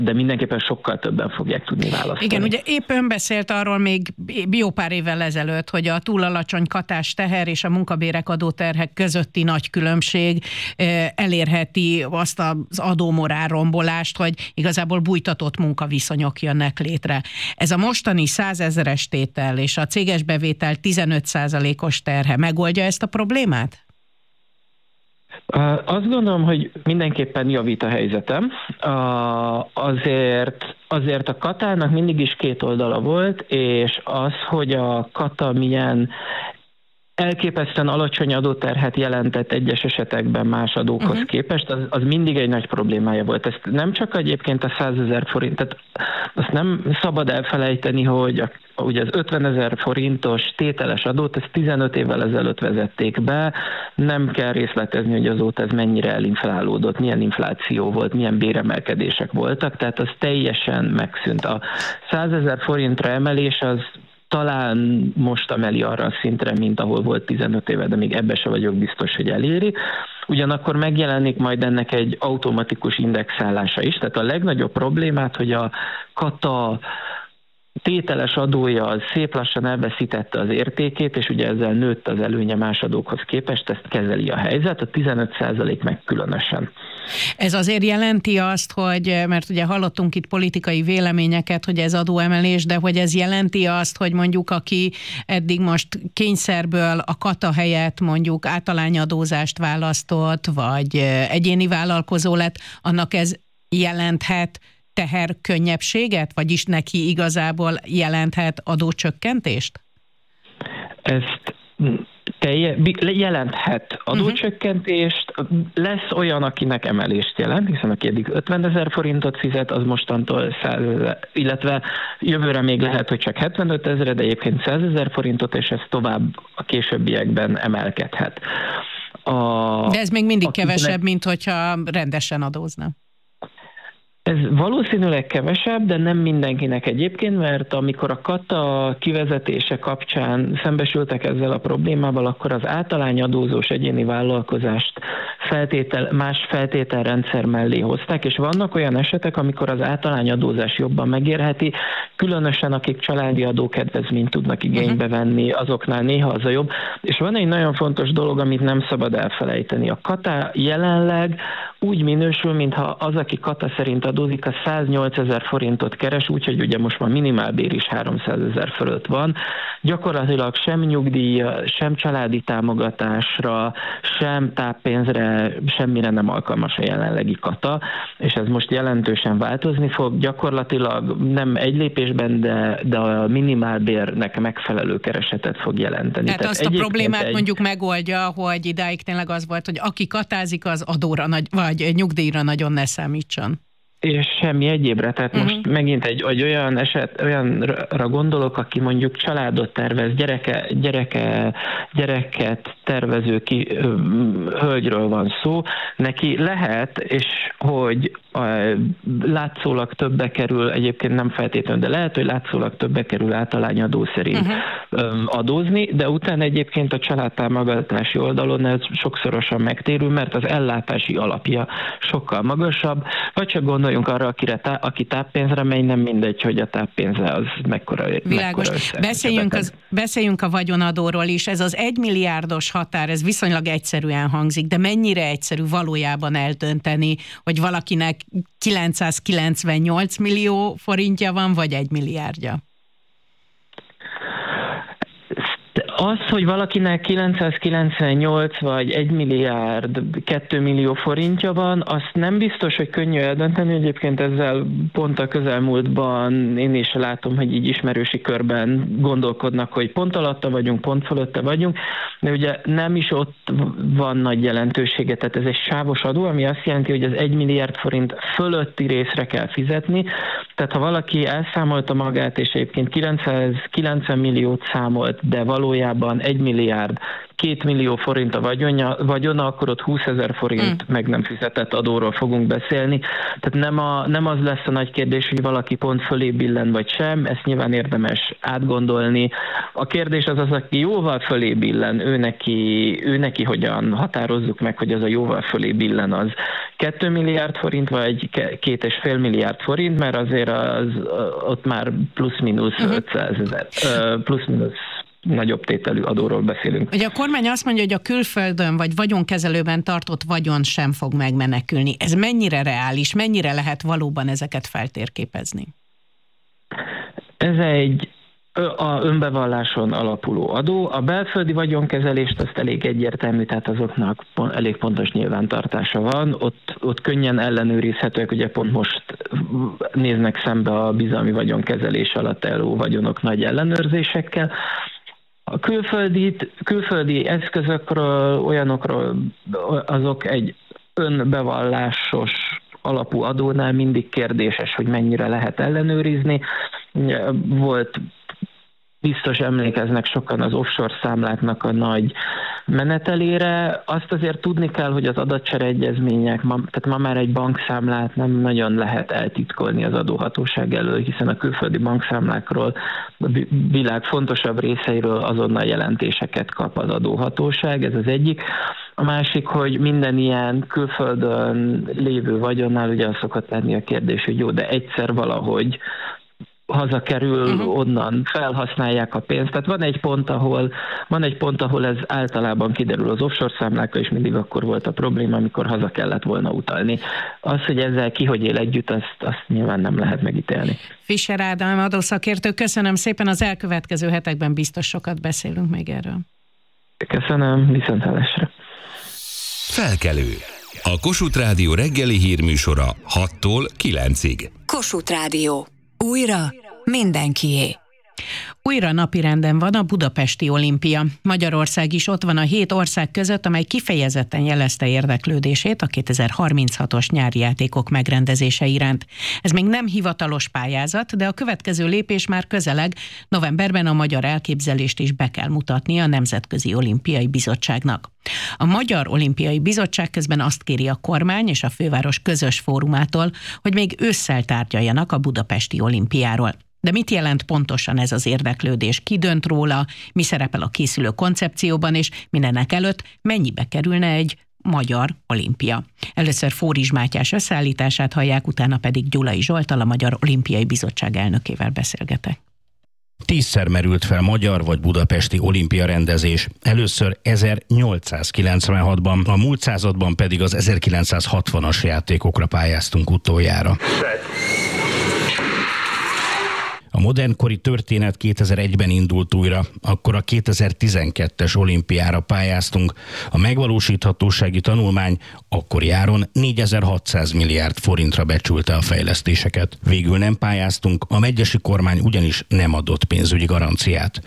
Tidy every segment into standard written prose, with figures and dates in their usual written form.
de mindenképpen sokkal többen fogják tudni választani. Igen, ugye épp ön beszélt arról még jó pár évvel ezelőtt, hogy a túl alacsony katás teher és a munkabérek adóterhek közötti nagy különbség elérheti azt az adómorál rombolást, hogy igazából bújtatott munkaviszonyok jönnek létre. Ez a mostani 100 000-es tétel és a céges bevétel 15%-os terhe megoldja ezt a problémát? Azt gondolom, hogy mindenképpen javít a helyzetem. Azért a katának mindig is két oldala volt, és az, hogy a kata milyen elképesztően alacsony adóterhet jelentett egyes esetekben más adókhoz képest, az mindig egy nagy problémája volt. Ezt nem csak egyébként a 100 000 forint, tehát azt nem szabad elfelejteni, hogy ugye az 50 000 forintos tételes adót, ezt 15 évvel ezelőtt vezették be, nem kell részletezni, hogy azóta ez mennyire elinflálódott, milyen infláció volt, milyen béremelkedések voltak, tehát az teljesen megszűnt. A 100 000 forintra emelés az talán most emeli arra a szintre, mint ahol volt 15 éve, de még ebbe se vagyok biztos, hogy eléri. Ugyanakkor megjelenik majd ennek egy automatikus indexálása is, tehát a legnagyobb problémát, hogy a kata tételes adója az szép lassan elveszítette az értékét, és ugye ezzel nőtt az előnye más adókhoz képest, ezt kezeli a helyzet, a 15% meg különösen. Ez azért jelenti azt, hogy, mert ugye hallottunk itt politikai véleményeket, hogy ez adóemelés, de hogy ez jelenti azt, hogy mondjuk aki eddig most kényszerből a kata helyett mondjuk általányadózást választott, vagy egyéni vállalkozó lett, annak ez jelenthet teherkönnyebbséget, vagyis neki igazából jelenthet adócsökkentést? Ezt jelenthet adócsökkentést, lesz olyan, akinek emelést jelent, hiszen aki eddig 50 000 forintot fizet, az mostantól 100 000, illetve jövőre még lehet, hogy csak 75 000, de egyébként 100 000 forintot, és ez tovább a későbbiekben emelkedhet. De ez még mindig kevesebb, mint hogyha rendesen adózna. Ez valószínűleg kevesebb, de nem mindenkinek egyébként, mert amikor a kata kivezetése kapcsán szembesültek ezzel a problémával, akkor az általányadózós egyéni vállalkozást más feltételrendszer mellé hozták, és vannak olyan esetek, amikor az általányadózás jobban megérheti, különösen akik családi adókedvezményt tudnak igénybe venni, azoknál néha az a jobb. És van egy nagyon fontos dolog, amit nem szabad elfelejteni. A kata jelenleg úgy minősül, mintha az, aki kata szerint adózik, a 108 000 forintot keres, úgyhogy ugye most már minimálbér is 300 000 fölött van. Gyakorlatilag sem nyugdíj, sem családi támogatásra, sem táppénzre, semmire nem alkalmas a jelenlegi kata, és ez most jelentősen változni fog. Gyakorlatilag nem egy lépésben, de a minimálbérnek megfelelő keresetet fog jelenteni. Tehát azt a problémát mondjuk megoldja, hogy idáig tényleg az volt, hogy aki katázik, az adóra vagy nyugdíjra nagyon ne számítson. És semmi egyébre, tehát most megint egy olyanra gondolok, aki mondjuk családot tervez, gyereket tervező hölgyről van szó, neki lehet, és hogy látszólag többe kerül, egyébként nem feltétlenül, de lehet, hogy látszólag többe kerül általányadó szerint adózni, de utána egyébként a családtámogatási oldalon ez sokszorosan megtérül, mert az ellátási alapja sokkal magasabb, vagy csak gondoljunk arra, aki táppénzre megy, nem mindegy, hogy a táppénze az mekkora. Világos. Beszéljünk a vagyonadóról is. Ez az 1 milliárdos határ, ez viszonylag egyszerűen hangzik, de mennyire egyszerű valójában eldönteni, hogy valakinek 998 millió forintja van, vagy 1 milliárdja? Az, hogy valakinek 998 vagy 1 milliárd 2 millió forintja van, azt nem biztos, hogy könnyű eldönteni. Egyébként ezzel pont a közelmúltban én is látom, hogy így ismerősi körben gondolkodnak, hogy pont alatta vagyunk, pont fölötte vagyunk, de ugye nem is ott van nagy jelentősége, tehát ez egy sávos adó, ami azt jelenti, hogy az 1 milliárd forint fölötti részre kell fizetni, tehát ha valaki elszámolta magát, és egyébként 990 milliót számolt, de valójában 1 milliárd 2 millió forint a vagyona, akkor ott 20 000 forint meg nem fizetett adóról fogunk beszélni. Tehát nem az lesz a nagy kérdés, hogy valaki pont fölé billen vagy sem, ezt nyilván érdemes átgondolni. A kérdés az, aki jóval fölé billen, ő neki hogyan határozzuk meg, hogy az a jóval fölé billen, az 2 milliárd forint, vagy 2,5 milliárd forint, mert azért ott már plusz-minusz 500 000, plusz-minusz nagyobb tételű adóról beszélünk. Ugye a kormány azt mondja, hogy a külföldön vagy vagyonkezelőben tartott vagyon sem fog megmenekülni. Ez mennyire reális, mennyire lehet valóban ezeket feltérképezni? Ez a önbevalláson alapuló adó. A belföldi vagyonkezelést azt elég egyértelmű, tehát azoknak elég pontos nyilvántartása van. Ott könnyen ellenőrizhetőek, ugye pont most néznek szembe a bizalmi vagyonkezelés alatt álló vagyonok nagy ellenőrzésekkel. A külföldi eszközökről, olyanokról, azok egy önbevallásos alapú adónál mindig kérdéses, hogy mennyire lehet ellenőrizni. Volt, biztos emlékeznek sokan az offshore számláknak a nagy menetelére. Azt azért tudni kell, hogy az adatcsereegyezmények, tehát ma már egy bankszámlát nem nagyon lehet eltitkolni az adóhatóság elől, hiszen a külföldi bankszámlákról, a világ fontosabb részeiről azonnal jelentéseket kap az adóhatóság, ez az egyik. A másik, hogy minden ilyen külföldön lévő vagyonnál ugye az szokott lenni a kérdés, hogy jó, de egyszer valahogy hazakerül, onnan felhasználják a pénzt. Tehát van egy pont, ahol ez általában kiderül. Az offshore számlákkal, és mindig akkor volt a probléma, amikor haza kellett volna utalni. Az, hogy ezzel ki hogy él együtt, azt nyilván nem lehet megítélni. Fischer Ádám adószakértő, köszönöm szépen, az elkövetkező hetekben biztos sokat beszélünk még erről. Köszönöm, viszonthallásra. Felkelő. A Kossuth Rádió reggeli hírműsora 6-tól 9-ig. Kossuth Rádió. Újra mindenkié. Újra napirenden van a budapesti olimpia. Magyarország is ott van a 7 ország között, amely kifejezetten jelezte érdeklődését a 2036-os nyári játékok megrendezése iránt. Ez még nem hivatalos pályázat, de a következő lépés már közeleg. Novemberben a magyar elképzelést is be kell mutatni a Nemzetközi Olimpiai Bizottságnak. A Magyar Olimpiai Bizottság közben azt kéri a kormány és a főváros közös fórumától, hogy még ősszel tárgyaljanak a budapesti olimpiáról. De mit jelent pontosan ez az érdeklődés? Ki dönt róla, mi szerepel a készülő koncepcióban, és mindenek előtt mennyibe kerülne egy magyar olimpia? Először Fóris Mátyás összeállítását hallják, utána pedig Gyulai Zsolttal, a Magyar Olimpiai Bizottság elnökével beszélgetek. 10-szer merült fel magyar vagy budapesti olimpia rendezés. Először 1896-ban, a múlt században pedig az 1960-as játékokra pályáztunk utoljára. A modernkori történet 2001-ben indult újra, akkor a 2012-es olimpiára pályáztunk. A megvalósíthatósági tanulmány akkori áron 4600 milliárd forintra becsülte a fejlesztéseket. Végül nem pályáztunk, a megyesi kormány ugyanis nem adott pénzügyi garanciát.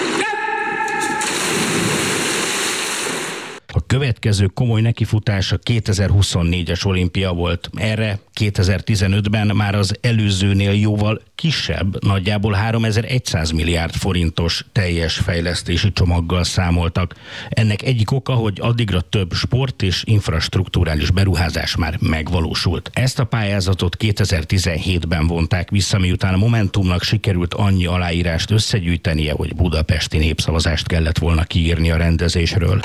A következő komoly nekifutás a 2024-es olimpia volt. Erre 2015-ben már az előzőnél jóval kisebb, nagyjából 3100 milliárd forintos teljes fejlesztési csomaggal számoltak. Ennek egyik oka, hogy addigra több sport és infrastrukturális beruházás már megvalósult. Ezt a pályázatot 2017-ben vonták vissza, miután a Momentumnak sikerült annyi aláírást összegyűjtenie, hogy budapesti népszavazást kellett volna kiírni a rendezésről.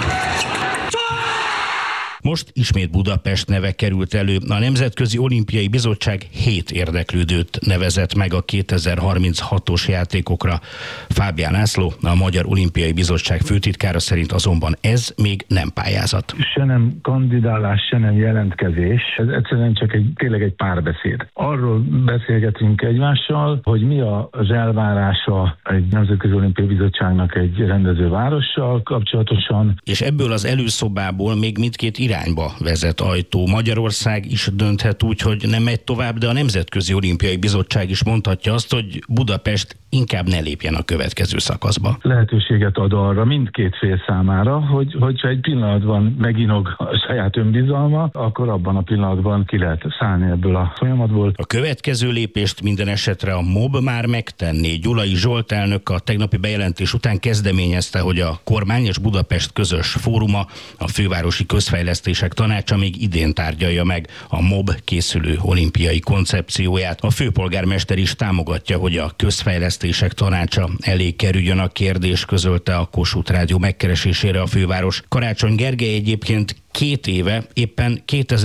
Most ismét Budapest neve került elő. A Nemzetközi Olimpiai Bizottság 7 érdeklődőt nevezett meg a 2036-os játékokra. Fábián László, a Magyar Olimpiai Bizottság főtitkára szerint azonban ez még nem pályázat. Se nem kandidálás, se nem jelentkezés, ez egyszerűen csak tényleg egy párbeszéd. Arról beszélgetünk egymással, hogy mi az elvárása egy Nemzetközi Olimpiai Bizottságnak egy rendező várossal kapcsolatosan. És ebből az előszobából még mindkét irányba vezet ajtó. Magyarország is dönthet úgy, hogy nem megy tovább, de a Nemzetközi Olimpiai Bizottság is mondhatja azt, hogy Budapest inkább ne lépjen a következő szakaszba. Lehetőséget ad arra mindkét fél számára, hogyha egy pillanatban meginog a saját önbizalma, akkor abban a pillanatban ki lehet szállni ebből a folyamatból. A következő lépést minden esetre a MOB már megtenné. Gyulai Zsolt elnök a tegnapi bejelentés után kezdeményezte, hogy a kormány és Budapest közös fóruma, a Fővárosi Közfejlesztések Tanácsa még idén tárgyalja meg a MOB készülő olimpiai koncepcióját. A főpolgármester is támogatja, hogy a Közfejlesztések Tanácsa elé kerüljön a kérdés, közölte a Kossuth Rádió megkeresésére a főváros. Karácsony Gergely egyébként 2 éve, éppen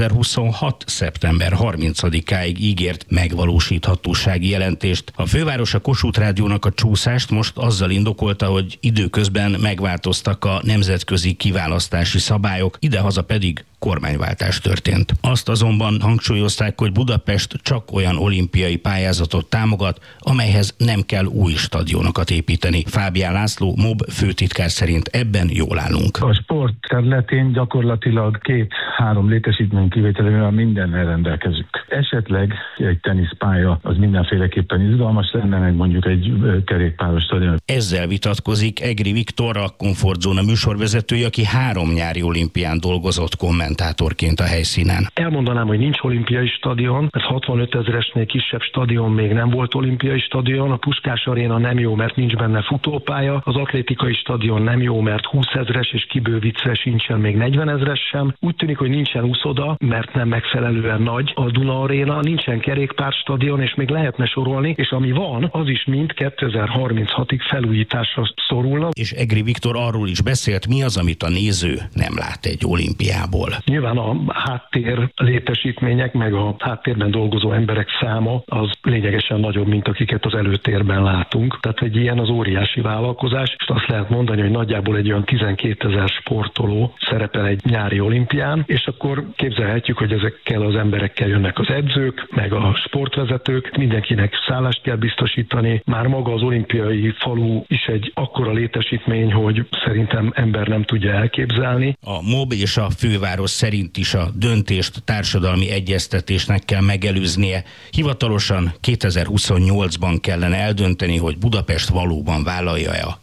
2026. szeptember 30-áig ígért megvalósíthatósági jelentést. A főváros a Kossuth Rádiónak a csúszást most azzal indokolta, hogy időközben megváltoztak a nemzetközi kiválasztási szabályok, idehaza pedig kormányváltás történt. Azt azonban hangsúlyozták, hogy Budapest csak olyan olimpiai pályázatot támogat, amelyhez nem kell új stadionokat építeni. Fábián László, MOB főtitkár szerint ebben jól állunk. A sport területén gyakorlatilag 2-3 létesítmény kivételével mindennel rendelkezünk. Esetleg egy teniszpálya az mindenféleképpen izgalmas lenne, meg mondjuk egy kerékpáros stadion. Ezzel vitatkozik Egri Viktor, a Komfortzóna műsorvezetője, aki 3 nyári olimpián dolgozott kommentátorként a helyszínen. Elmondanám, hogy nincs olimpiai stadion, mert 65 000-esnél kisebb stadion még nem volt olimpiai stadion, a Puskás Aréna nem jó, mert nincs benne futópálya, az atlétikai stadion nem jó, mert 20 000-es és kibővítve sincsen még 40 000-es sem. Úgy tűnik, hogy nincsen úszoda, mert nem megfelelően nagy a Duna Aréna, nincsen kerékpárstadion, és még lehetne sorolni, és ami van, az is mind 2036-ig felújításra szorulna. És Egri Viktor arról is beszélt, mi az, amit a néző nem lát egy olimpiából. Nyilván a háttér létesítmények, meg a háttérben dolgozó emberek száma az lényegesen nagyobb, mint akiket az előtérben látunk. Tehát egy ilyen az óriási vállalkozás, és azt lehet mondani, hogy nagyjából egy olyan 12 000 sportoló szerepel egy nyári olimpián, és akkor képzelhetjük, hogy ezekkel az emberekkel jönnek az edzők, meg a sportvezetők, mindenkinek szállást kell biztosítani. Már maga az olimpiai falu is egy akkora létesítmény, hogy szerintem ember nem tudja elképzelni. A MOB és a főváros szerint is a döntést társadalmi egyeztetésnek kell megelőznie. Hivatalosan 2028-ban kellene eldönteni, hogy Budapest valóban vállalja-e a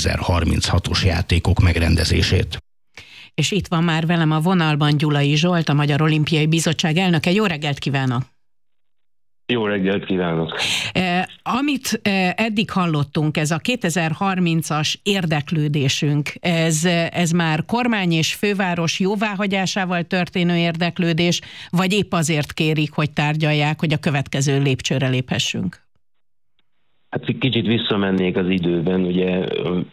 2036-os játékok megrendezését. És itt van már velem a vonalban Gyulai Zsolt, a Magyar Olimpiai Bizottság elnöke. Jó reggelt kívánok! Jó reggelt kívánok! Amit eddig hallottunk, ez a 2030-as érdeklődésünk, ez már kormány és főváros jóváhagyásával történő érdeklődés, vagy épp azért kérik, hogy tárgyalják, hogy a következő lépcsőre léphessünk? Hát kicsit visszamennék az időben, ugye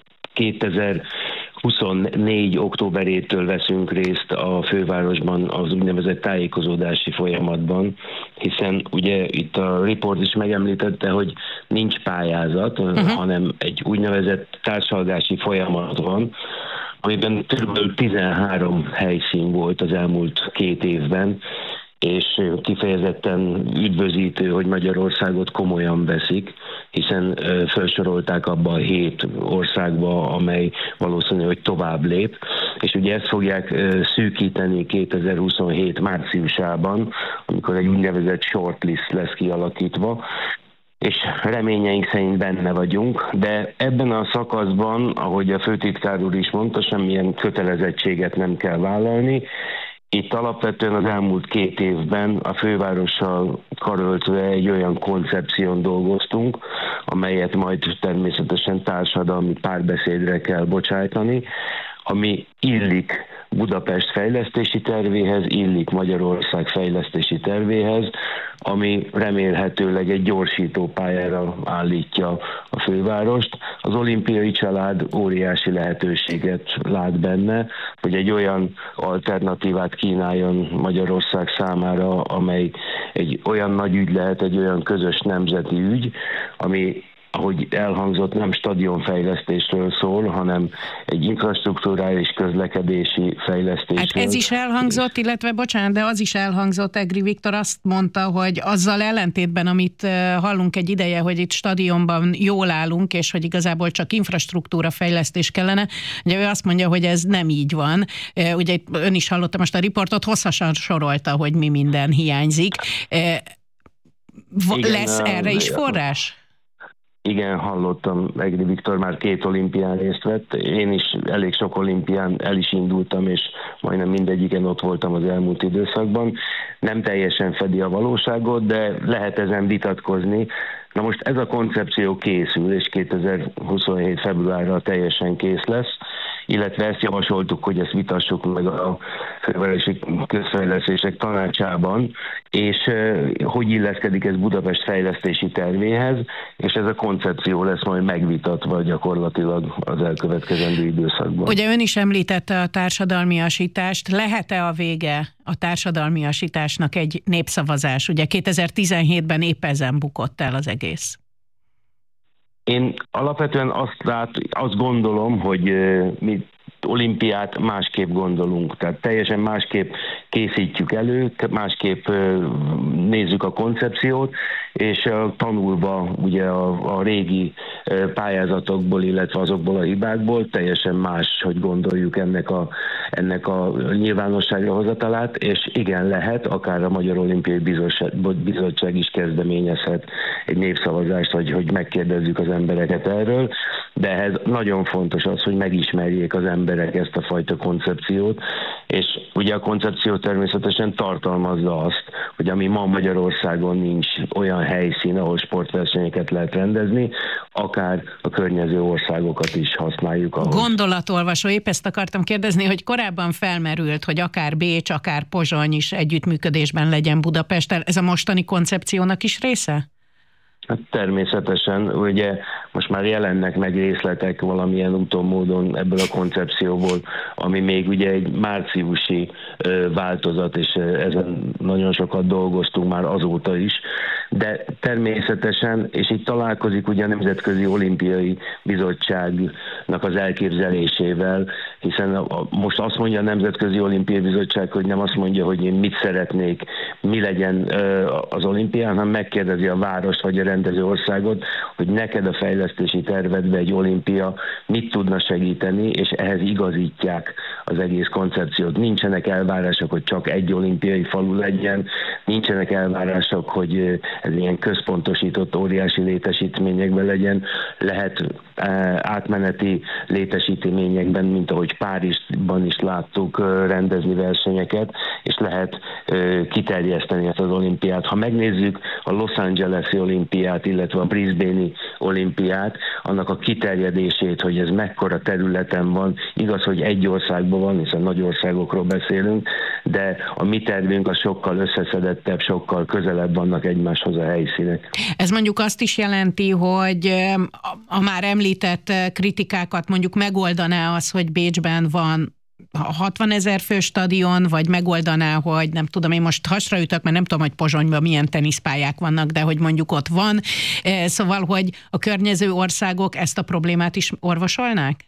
2024. októberétől veszünk részt a fővárosban az úgynevezett tájékozódási folyamatban, hiszen ugye itt a riport is megemlítette, hogy nincs pályázat, hanem egy úgynevezett társalgási folyamat van, amiben kb. 13 helyszín volt az elmúlt 2 évben, és kifejezetten üdvözítő, hogy Magyarországot komolyan veszik, hiszen felsorolták abba a 7 országba, amely valószínű, hogy tovább lép, és ugye ezt fogják szűkíteni 2027 márciusában, amikor egy úgynevezett shortlist lesz kialakítva, és reményeink szerint benne vagyunk, de ebben a szakaszban, ahogy a főtitkár úr is mondta, semmilyen kötelezettséget nem kell vállalni. Itt alapvetően az elmúlt 2 évben a fővárossal karöltve egy olyan koncepción dolgoztunk, amelyet majd természetesen társadalmi párbeszédre kell bocsájtani, ami illik Budapest fejlesztési tervéhez, illik Magyarország fejlesztési tervéhez, ami remélhetőleg egy gyorsító pályára állítja a fővárost. Az olimpiai család óriási lehetőséget lát benne, hogy egy olyan alternatívát kínáljon Magyarország számára, amely egy olyan nagy ügy lehet, egy olyan közös nemzeti ügy, ami, ahogy elhangzott, nem stadionfejlesztésről szól, hanem egy infrastruktúrális közlekedési fejlesztésről. Hát ez is elhangzott, illetve bocsánat, de az is elhangzott, Egri Viktor azt mondta, hogy azzal ellentétben, amit hallunk egy ideje, hogy itt stadionban jól állunk, és hogy igazából csak infrastruktúra fejlesztés kellene, ugye ő azt mondja, hogy ez nem így van. Ugye ön is hallotta most a riportot, hosszasan sorolta, hogy mi minden hiányzik. Lesz erre is forrás? Igen, hallottam, Egri Viktor már 2 olimpián részt vett. Én is elég sok olimpián el is indultam, és majdnem mindegyiken ott voltam az elmúlt időszakban. Nem teljesen fedi a valóságot, de lehet ezen vitatkozni. Na most ez a koncepció készül, és 2027. februárra teljesen kész lesz, illetve ezt javasoltuk, hogy ezt vitassuk meg a Fővárosi Közfejlesztések Tanácsában, és hogy illeszkedik ez Budapest fejlesztési tervéhez, és ez a koncepció lesz majd megvitatva gyakorlatilag az elkövetkezendő időszakban. Ugye ön is említette a társadalmiasítást, lehet-e a vége a társadalmiasításnak egy népszavazás? Ugye 2017-ben épp ezen bukott el az egész. Én alapvetően azt gondolom, hogy mi olimpiát másképp gondolunk, tehát teljesen másképp készítjük elő, másképp nézzük a koncepciót, és tanulva ugye a régi pályázatokból, illetve azokból a hibákból teljesen más, hogy gondoljuk ennek a nyilvánosságra hozatalát, és igen, lehet, akár a Magyar Olimpiai Bizottság is kezdeményezhet egy népszavazást, hogy megkérdezzük az embereket erről, de ehhez nagyon fontos az, hogy megismerjék az emberek ezt a fajta koncepciót, és ugye a koncepció természetesen tartalmazza azt, hogy ami ma Magyarországon nincs olyan helyszín, ahol sportversenyeket lehet rendezni, akár a környező országokat is használjuk ahhoz. Gondolatolvasó, épp ezt akartam kérdezni, hogy korábban felmerült, hogy akár Bécs, akár Pozsony is együttműködésben legyen Budapesten. Ez a mostani koncepciónak is része? Hát természetesen, ugye most már jelennek meg részletek valamilyen úton, módon ebből a koncepcióból, ami még ugye egy márciusi változat, és ezen nagyon sokat dolgoztunk már azóta is, de természetesen, és itt találkozik ugye a Nemzetközi Olimpiai Bizottságnak az elképzelésével, hiszen most azt mondja a Nemzetközi Olimpiai Bizottság, hogy nem azt mondja, hogy én mit szeretnék, mi legyen az olimpián, hanem megkérdezi a várost vagy a rendező országot, hogy neked a fejlesztési tervedbe egy olimpia mit tudna segíteni, és ehhez igazítják az egész koncepciót. Nincsenek elvárások, hogy csak egy olimpiai falu legyen, nincsenek elvárások, hogy ez ilyen központosított óriási létesítményekben legyen, lehet átmeneti létesítményekben, mint ahogy Párizsban is láttuk rendezni versenyeket, és lehet kiterjeszteni ezt az olimpiát. Ha megnézzük a Los Angeles-i olimpiát, illetve a Brisbane-i olimpiát, annak a kiterjedését, hogy ez mekkora területen van, igaz, hogy egy országban van, hiszen nagy országokról beszélünk, de a mi tervünk a sokkal összeszedettebb, sokkal közelebb vannak egymáshoz a helyszínek. Ez mondjuk azt is jelenti, hogy a már említett kritikákat mondjuk megoldaná az, hogy Bécsben van 60 000 fő stadion, vagy megoldaná, hogy nem tudom, én most hasraütök, mert nem tudom, hogy Pozsonyban milyen teniszpályák vannak, de hogy mondjuk ott van. Szóval, hogy a környező országok ezt a problémát is orvosolnák?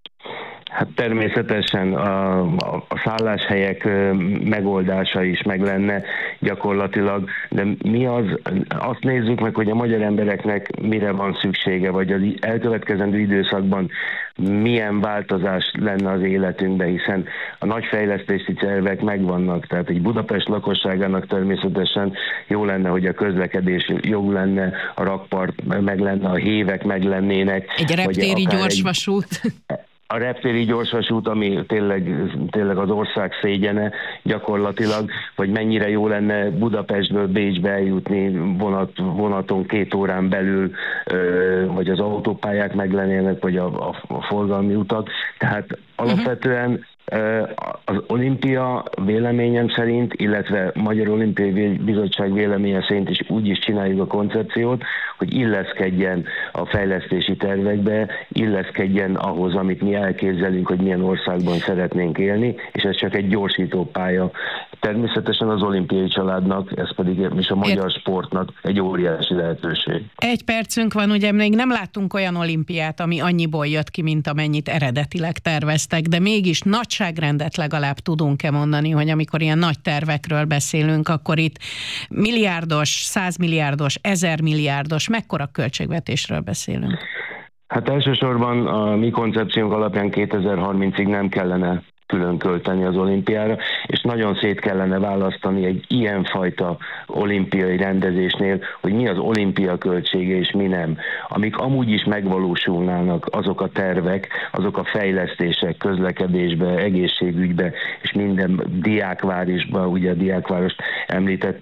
Hát természetesen a szálláshelyek megoldása is meg lenne gyakorlatilag, de mi azt nézzük meg, hogy a magyar embereknek mire van szüksége, vagy az elkövetkezendő időszakban milyen változás lenne az életünkben, hiszen a nagy fejlesztési tervek megvannak, tehát egy Budapest lakosságának természetesen jó lenne, hogy a közlekedés jó lenne, a rakpart meg lenne, a hévek meg lennének. Egy reptéri gyorsvasút. A reptéri gyorsvasút, ami tényleg az ország szégyene gyakorlatilag, vagy mennyire jó lenne Budapestből Bécsbe eljutni vonaton 2 órán belül, vagy az autópályák meg lennének, vagy a forgalmi utak. Tehát alapvetően az olimpia véleményem szerint, illetve Magyar Olimpiai Bizottság véleménye szerint is úgy is csináljuk a koncepciót, hogy illeszkedjen a fejlesztési tervekbe, illeszkedjen ahhoz, amit mi elképzelünk, hogy milyen országban szeretnénk élni, és ez csak egy gyorsító pálya. Természetesen az olimpiai családnak, ez pedig és a magyar sportnak egy óriási lehetőség. 1 percünk van, ugye még nem láttunk olyan olimpiát, ami annyiból jött ki, mint amennyit eredetileg terveztek, de mégis nagyságrendet legalább tudunk-e mondani, hogy amikor ilyen nagy tervekről beszélünk, akkor itt milliárdos, 100 milliárdos, 1000 milliárdos, mekkora költségvetésről beszélünk? Hát elsősorban a mi koncepciónk alapján 2030-ig nem kellene külön költeni az olimpiára, és nagyon szét kellene választani egy ilyenfajta olimpiai rendezésnél, hogy mi az olimpia költsége és mi nem. Amik amúgy is megvalósulnának azok a tervek, azok a fejlesztések közlekedésbe, egészségügybe és minden diákvárosba, ugye a diákvárost említette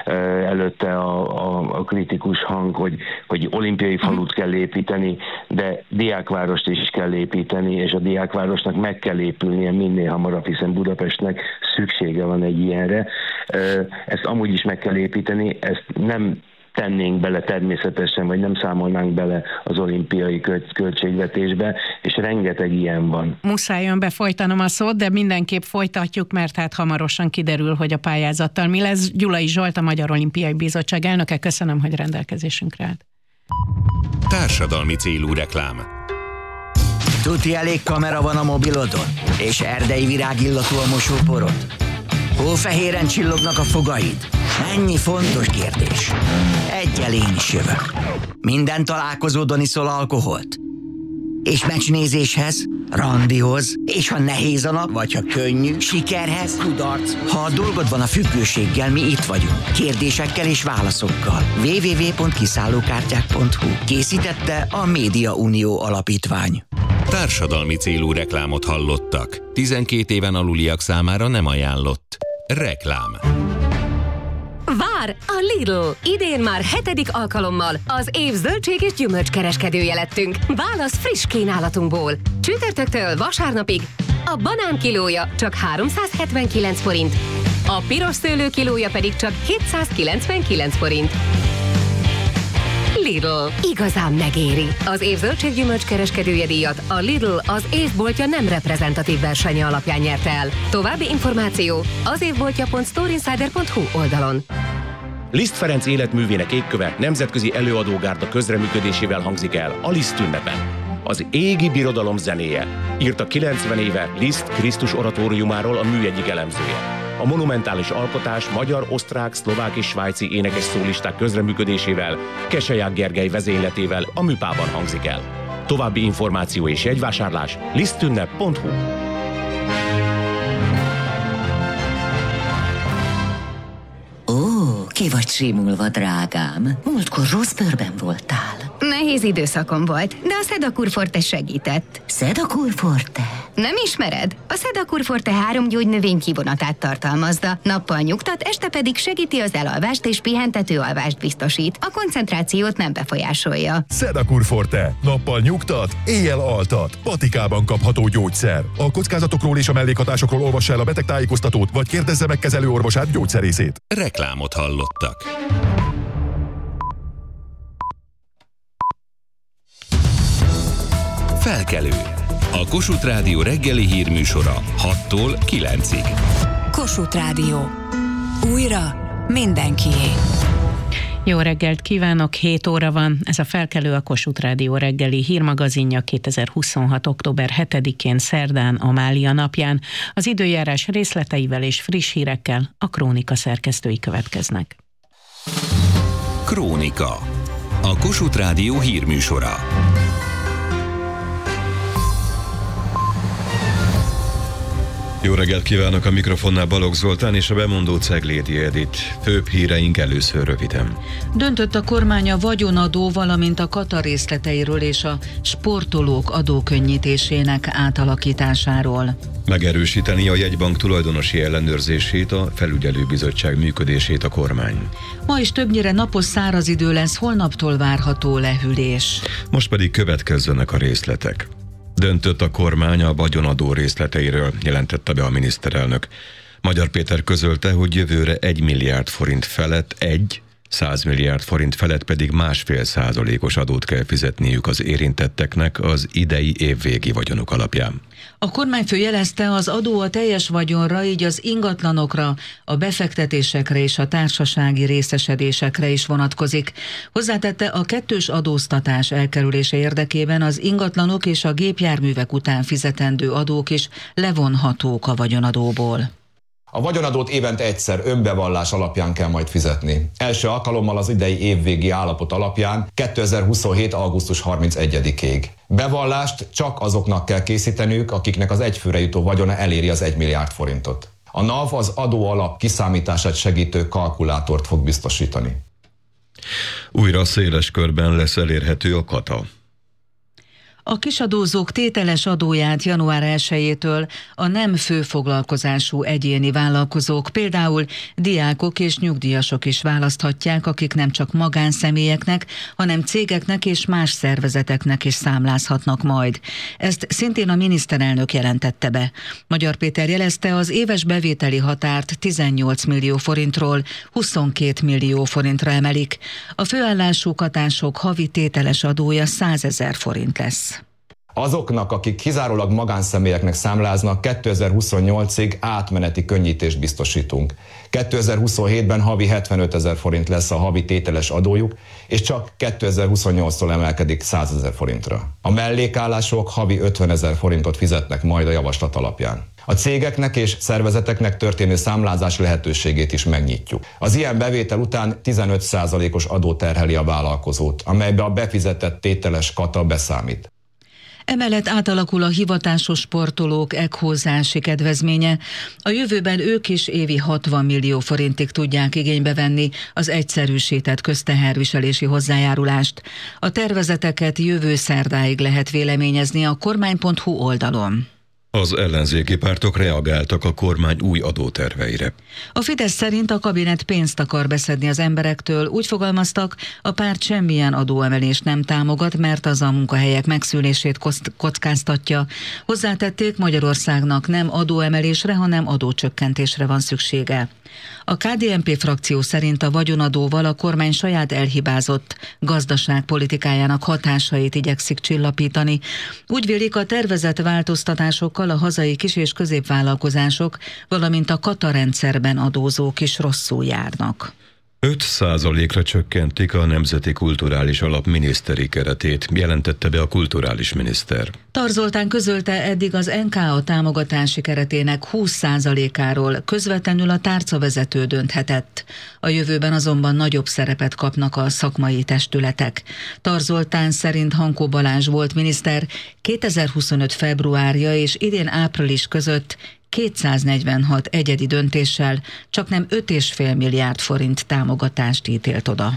előtte a kritikus hang, hogy olimpiai falut kell építeni, de diákvárost is kell építeni, és a diákvárosnak meg kell épülnie minél hamarabb, hiszen Budapestnek szüksége van egy ilyenre. Ezt amúgy is meg kell építeni, ezt nem tennénk bele természetesen, vagy nem számolnánk bele az olimpiai költségvetésbe, és rengeteg ilyen van. Muszáj jön befolytanom a szót, de mindenképp folytatjuk, mert hát hamarosan kiderül, hogy a pályázattal mi lesz. Gyulai Zsolt, a Magyar Olimpiai Bizottság elnöke, köszönöm, hogy rendelkezésünkre állt. Társadalmi célú reklám. Tuti elég kamera van a mobilodon? És erdei virágillatú a mosóporod? Hófehéren csillognak a fogaid? Ennyi fontos kérdés. Egyel én is jövök. Minden találkozódon iszol alkoholt? És meccsnézéshez, randihoz, és ha nehéz a nap, vagy ha könnyű, sikerhez, kudarc. Ha a dolgod van a függőséggel, mi itt vagyunk. Kérdésekkel és válaszokkal. www.kiszállókártyák.hu. Készítette a Média Unió Alapítvány. Társadalmi célú reklámot hallottak. 12 éven aluliak számára nem ajánlott. Reklám. Vár a Lidl! Idén már 7. alkalommal az év zöldség és gyümölcskereskedője lettünk. Válasz friss kínálatunkból. Csütörtöktől vasárnapig a banán kilója csak 379 forint, a piros szőlő kilója pedig csak 799 forint. Lidl. Igazán megéri. Az év zöldség-gyümölcs kereskedője díjat a Lidl az évboltja nem reprezentatív versenye alapján nyerte el. További információ az évboltja.storeinsider.hu oldalon. Liszt Ferenc életművének égköve nemzetközi előadógárda közreműködésével hangzik el a Liszt ünnepen. Az égi birodalom zenéje, írta 90 éve Liszt Krisztus oratóriumáról a mű egyik elemzője. A monumentális alkotás magyar, osztrák, szlovák és svájci énekes szólisták közreműködésével, Keselyák Gergely vezényletével a műpában hangzik el. További információ és jegyvásárlás lisztünnep.hu. Ó, ki vagy simulva, drágám. Múltkor rossz bőrben voltál. Nehéz időszakom volt, de a Sedakur Forte segített. Sedakur Forte? Nem ismered? A Sedakur Forte 3 gyógynövény kivonatát tartalmazza. Nappal nyugtat, este pedig segíti az elalvást és pihentető alvást biztosít. A koncentrációt nem befolyásolja. Sedakur Forte. Nappal nyugtat, éjjel altat. Patikában kapható gyógyszer. A kockázatokról és a mellékhatásokról olvassa el a betegtájékoztatót, vagy kérdezze meg kezelőorvosát, gyógyszerészét. Reklámot hallottak. Felkelő. A Kossuth Rádió reggeli hírműsora 6-tól 9-ig. Kossuth Rádió. Újra mindenkié. Jó reggelt kívánok, 7 óra van. Ez a Felkelő, a Kossuth Rádió reggeli hírmagazinja 2026. október 7-én szerdán, Amália napján. Az időjárás részleteivel és friss hírekkel a Krónika szerkesztői következnek. Krónika. A Kossuth Rádió hírműsora. Jó reggelt kívánok, a mikrofonnál Balogh Zoltán és a bemondó Ceglédi Edith. Főbb híreink először röviden. Döntött a kormány a vagyonadó, valamint a kata részleteiről és a sportolók adókönnyítésének átalakításáról. Megerősíteni a jegybank tulajdonosi ellenőrzését, a felügyelőbizottság működését a kormány. Ma is többnyire napos száraz idő lesz, holnaptól várható lehűlés. Most pedig következzenek a részletek. Döntött a kormány a vagyonadó részleteiről, jelentette be a miniszterelnök. Magyar Péter közölte, hogy jövőre 1 milliárd forint felett 100 milliárd forint felett pedig 1,5% adót kell fizetniük az érintetteknek az idei évvégi vagyonok alapján. A kormányfő jelezte, az adó a teljes vagyonra, így az ingatlanokra, a befektetésekre és a társasági részesedésekre is vonatkozik. Hozzátette, a kettős adóztatás elkerülése érdekében az ingatlanok és a gépjárművek után fizetendő adók is levonhatók a vagyonadóból. A vagyonadót évente egyszer önbevallás alapján kell majd fizetni. Első alkalommal az idei évvégi állapot alapján 2027. augusztus 31-ig. Bevallást csak azoknak kell készíteniük, akiknek az egyfőre jutó vagyona eléri az 1 milliárd forintot. A NAV az adóalap kiszámítását segítő kalkulátort fog biztosítani. Újra széles körben lesz elérhető a kata. A kisadózók tételes adóját január 1-től a nem főfoglalkozású egyéni vállalkozók, például diákok és nyugdíjasok is választhatják, akik nem csak magánszemélyeknek, hanem cégeknek és más szervezeteknek is számlázhatnak majd. Ezt szintén a miniszterelnök jelentette be. Magyar Péter jelezte, az éves bevételi határt 18 millió forintról 22 millió forintra emelik. A főállású katások havi tételes adója 100 000 forint lesz. Azoknak, akik kizárólag magánszemélyeknek számláznak, 2028-ig átmeneti könnyítést biztosítunk. 2027-ben havi 75 000 forint lesz a havi tételes adójuk, és csak 2028-tól emelkedik 100 000 forintra. A mellékállások havi 50 000 forintot fizetnek majd a javaslat alapján. A cégeknek és szervezeteknek történő számlázás lehetőségét is megnyitjuk. Az ilyen bevétel után 15%-os adó terheli a vállalkozót, amelybe a befizetett tételes kata beszámít. Emellett átalakul a hivatásos sportolók ekhózási kedvezménye. A jövőben ők is évi 60 millió forintig tudják igénybe venni az egyszerűsített közteherviselési hozzájárulást. A tervezeteket jövő szerdáig lehet véleményezni a kormány.hu oldalon. Az ellenzéki pártok reagáltak a kormány új adóterveire. A Fidesz szerint a kabinet pénzt akar beszedni az emberektől. Úgy fogalmaztak, a párt semmilyen adóemelést nem támogat, mert az a munkahelyek megszűnését kockáztatja. Hozzátették, Magyarországnak nem adóemelésre, hanem adócsökkentésre van szüksége. A KDNP frakció szerint a vagyonadóval a kormány saját elhibázott gazdaságpolitikájának hatásait igyekszik csillapítani. Úgy vélik, a tervezett változtatásokkal a hazai kis- és középvállalkozások, valamint a katarendszerben adózók is rosszul járnak. 5%-ra csökkentik a Nemzeti Kulturális Alap miniszteri keretét, jelentette be a kulturális miniszter. Tar Zoltán közölte, eddig az NKA támogatási keretének 20%-áról közvetlenül a tárcavezető dönthetett. A jövőben azonban nagyobb szerepet kapnak a szakmai testületek. Tar Zoltán szerint Hankó Balázs volt miniszter 2025. februárja és idén április között 246 egyedi döntéssel csaknem 5,5 milliárd forint támogatást ítélt oda.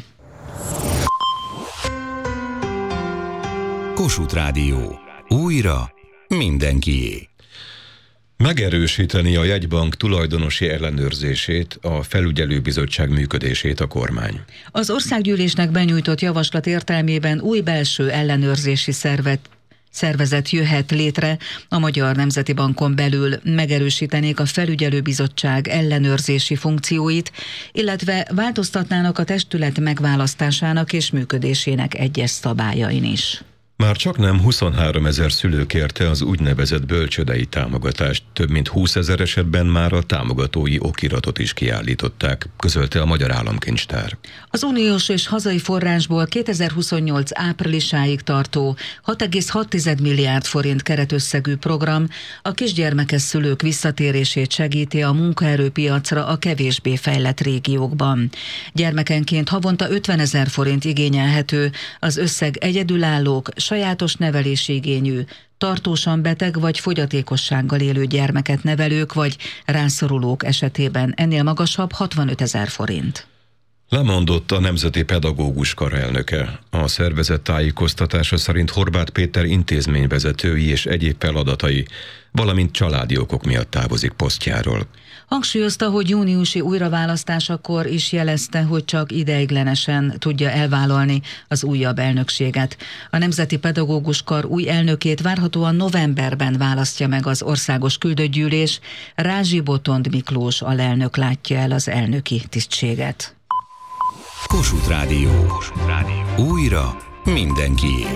Kossuth Rádió. Újra mindenkié. Megerősíteni a jegybank tulajdonosi ellenőrzését, a felügyelőbizottság működését a kormány. Az országgyűlésnek benyújtott javaslat értelmében új belső ellenőrzési szervezet jöhet létre a Magyar Nemzeti Bankon belül, megerősítenék a felügyelőbizottság ellenőrzési funkcióit, illetve változtatnának a testület megválasztásának és működésének egyes szabályain is. Már csaknem 23 000 szülő kérte az úgynevezett bölcsődei támogatást, több mint 20 000 esetben már a támogatói okiratot is kiállították, közölte a Magyar Államkincstár. Az uniós és hazai forrásból 2028 áprilisáig tartó 6,6 milliárd forint keretösszegű program a kisgyermekes szülők visszatérését segíti a munkaerőpiacra a kevésbé fejlett régiókban. Gyermekenként havonta 50 000 forint igényelhető, az összeg egyedülállók, sajátos nevelési igényű, tartósan beteg vagy fogyatékossággal élő gyermeket nevelők vagy rászorulók esetében ennél magasabb 65 000 forint. Lemondott a Nemzeti Pedagógus Kar elnöke. A szervezet tájékoztatása szerint Horváth Péter intézményvezetői és egyéb feladatai, valamint családi okok miatt távozik posztjáról. Hangsúlyozta, hogy júniusi újraválasztásakor is jelezte, hogy csak ideiglenesen tudja elvállalni az újabb elnökséget. A Nemzeti Pedagógus Kar új elnökét várhatóan novemberben választja meg az országos küldöttgyűlés. Rázsi Botond Miklós alelnök látja el az elnöki tisztséget. Kossuth Rádió. Újra mindenkié.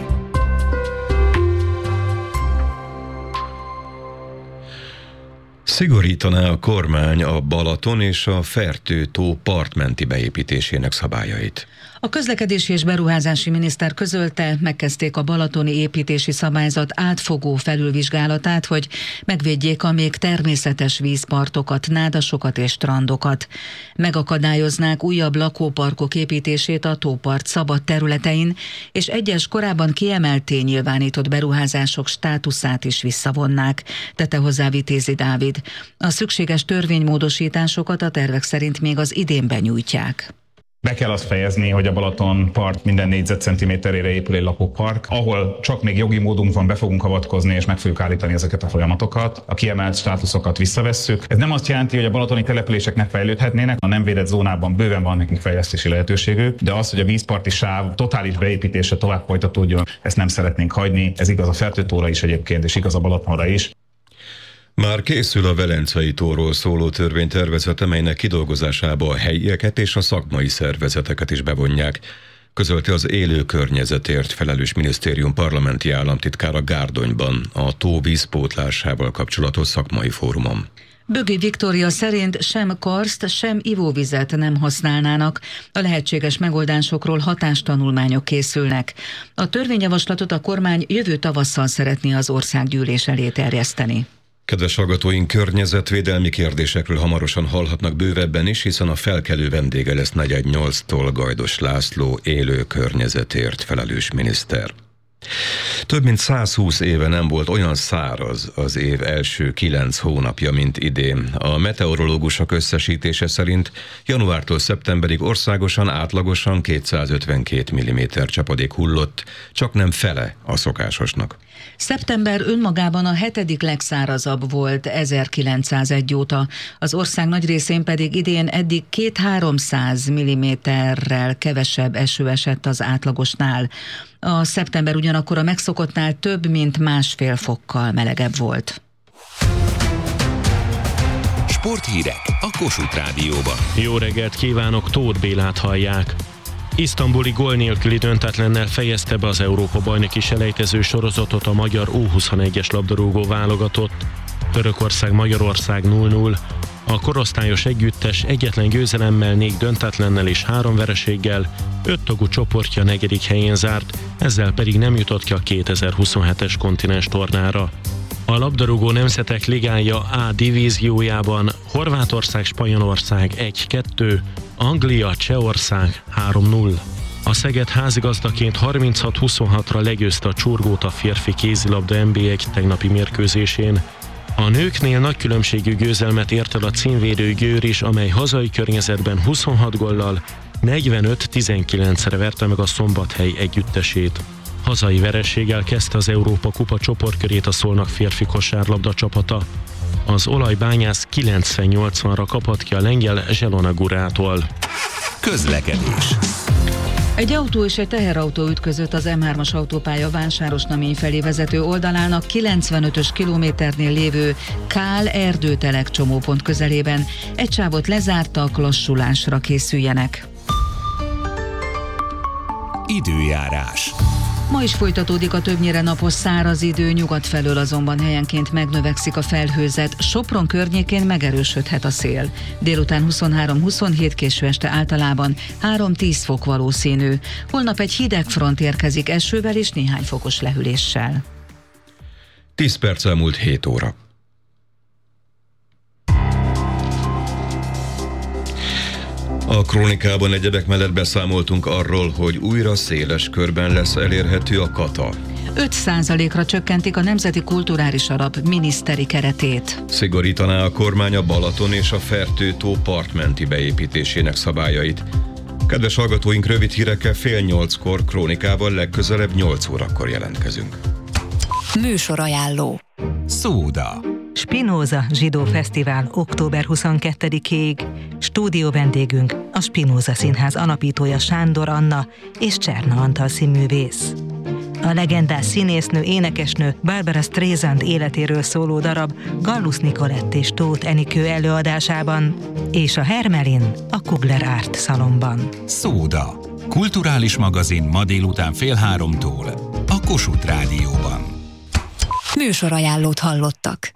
Szigorítaná a kormány a Balaton és a Fertő-tó partmenti beépítésének szabályait. A közlekedési és beruházási miniszter közölte, megkezdték a balatoni építési szabályzat átfogó felülvizsgálatát, hogy megvédjék a még természetes vízpartokat, nádasokat és strandokat. Megakadályoznák újabb lakóparkok építését a tópart szabad területein, és egyes korábban kiemelté nyilvánított beruházások státuszát is visszavonnák, tette hozzá Vitézi Dávid. A szükséges törvénymódosításokat a tervek szerint még az idén benyújtják. Be kell azt fejezni, hogy a Balaton part minden négyzetcentiméterére épül egy lakópark, ahol csak még jogi módunk van, be fogunk avatkozni, és meg fogjuk állítani ezeket a folyamatokat. A kiemelt státuszokat visszavesszük. Ez nem azt jelenti, hogy a balatoni települések ne fejlődhetnének, a nem védett zónában bőven van nekünk fejlesztési lehetőségük, de az, hogy a vízparti sáv totális beépítése tovább folytatódjon, ezt nem szeretnénk hagyni. Ez igaz a Fertőtóra is egyébként, és igaz a Balatonra is. Már készül a Velencei tóról szóló törvénytervezet, amelynek kidolgozásába a helyieket és a szakmai szervezeteket is bevonják, közölte az élő környezetért felelős minisztérium parlamenti államtitkára Gárdonyban a tó vízpótlásával kapcsolatos szakmai fórumon. Bögi Viktória szerint sem karszt, sem ivóvizet nem használnának. A lehetséges megoldásokról hatástanulmányok készülnek. A törvényjavaslatot a kormány jövő tavasszal szeretné az országgyűlés elé terjeszteni. Kedves hallgatóink, környezetvédelmi kérdésekről hamarosan hallhatnak bővebben is, hiszen a felkelő vendége lesz 418-tól Gajdos László, élő környezetért felelős miniszter. Több mint 120 éve nem volt olyan száraz az év első 9 hónapja, mint idén. A meteorológusok összesítése szerint januártól szeptemberig országosan átlagosan 252 mm csapadék hullott, csak nem fele a szokásosnak. Szeptember önmagában a 7. legszárazabb volt 1901 óta, az ország nagy részén pedig idén eddig 200-300 mm-rel kevesebb eső esett az átlagosnál. A szeptember ugyanakkor a megszokottnál több mint 1,5 fokkal melegebb volt. Sporthírek a Kossuth Rádióban. Jó reggelt kívánok, Tóth Bélát hallják. Isztambuli gól nélküli döntetlennel fejezte be az Európa-bajnoki selejtező sorozatot a magyar U21-es labdarúgó válogatott. Törökország-Magyarország 0-0. A korosztályos együttes egyetlen győzelemmel, 4 döntetlennel és 3 vereséggel 5 tagú csoportja 4. helyén zárt, ezzel pedig nem jutott ki a 2027-es kontinens tornára. A labdarúgó nemzetek ligája A divíziójában Horvátország-Spanyolország 1-2, Anglia, Csehország 3-0. A Szeged házigazdaként 36-26-ra legyőzte a Csurgót a férfi kézilabda NB1 tegnapi mérkőzésén. A nőknél nagy különbségű győzelmet ért el a címvédő Győr is, amely hazai környezetben 26 góllal 45-19-re verte meg a Szombathely együttesét. Hazai vereséggel kezdte az Európa Kupa csoportkörét a Szolnok férfi kosárlabda csapata. Az Olajbányász 90-80-ra kapott ki a lengyel Zselona Gurától. Közlekedés. Egy autó és egy teherautó ütközött az M3-as autópálya Vásárosnamény felé vezető oldalán a 95-ös kilométernél lévő Kál-Erdőtelek csomópont közelében. Egy sávot lezártak, lassulásra készüljenek. Időjárás. Ma is folytatódik a többnyire napos száraz idő, nyugat felől azonban helyenként megnövekszik a felhőzet, Sopron környékén megerősödhet a szél. Délután 23-27, késő este általában 3-10 fok valószínű. Holnap egy hideg front érkezik esővel és néhány fokos lehűléssel. 10 perc elmúlt 7 óra. A krónikában egyebek mellett beszámoltunk arról, hogy újra széles körben lesz elérhető a kata. 5%-ra csökkentik a Nemzeti Kulturális Alap miniszteri keretét. Szigorítaná a kormány a Balaton és a Fertő-tó partmenti beépítésének szabályait. Kedves hallgatóink, rövid hírekkel 7:30 krónikában legközelebb 8 órakor jelentkezünk. Műsorajánló. Szóda. Spinoza Zsidó Fesztivál október 22-ig. Stúdió vendégünk a Spinoza Színház alapítója Sándor Anna és Cserna Antal színművész. A legendás színésznő, énekesnő Barbara Streisand életéről szóló darab Gallus Nicolette és Tóth Enikő előadásában, és a Hermelin a Kugler Art szalonban. Szóda. Kulturális magazin ma délután 2:30 a Kossuth Rádióban. Műsorajánlót hallottak.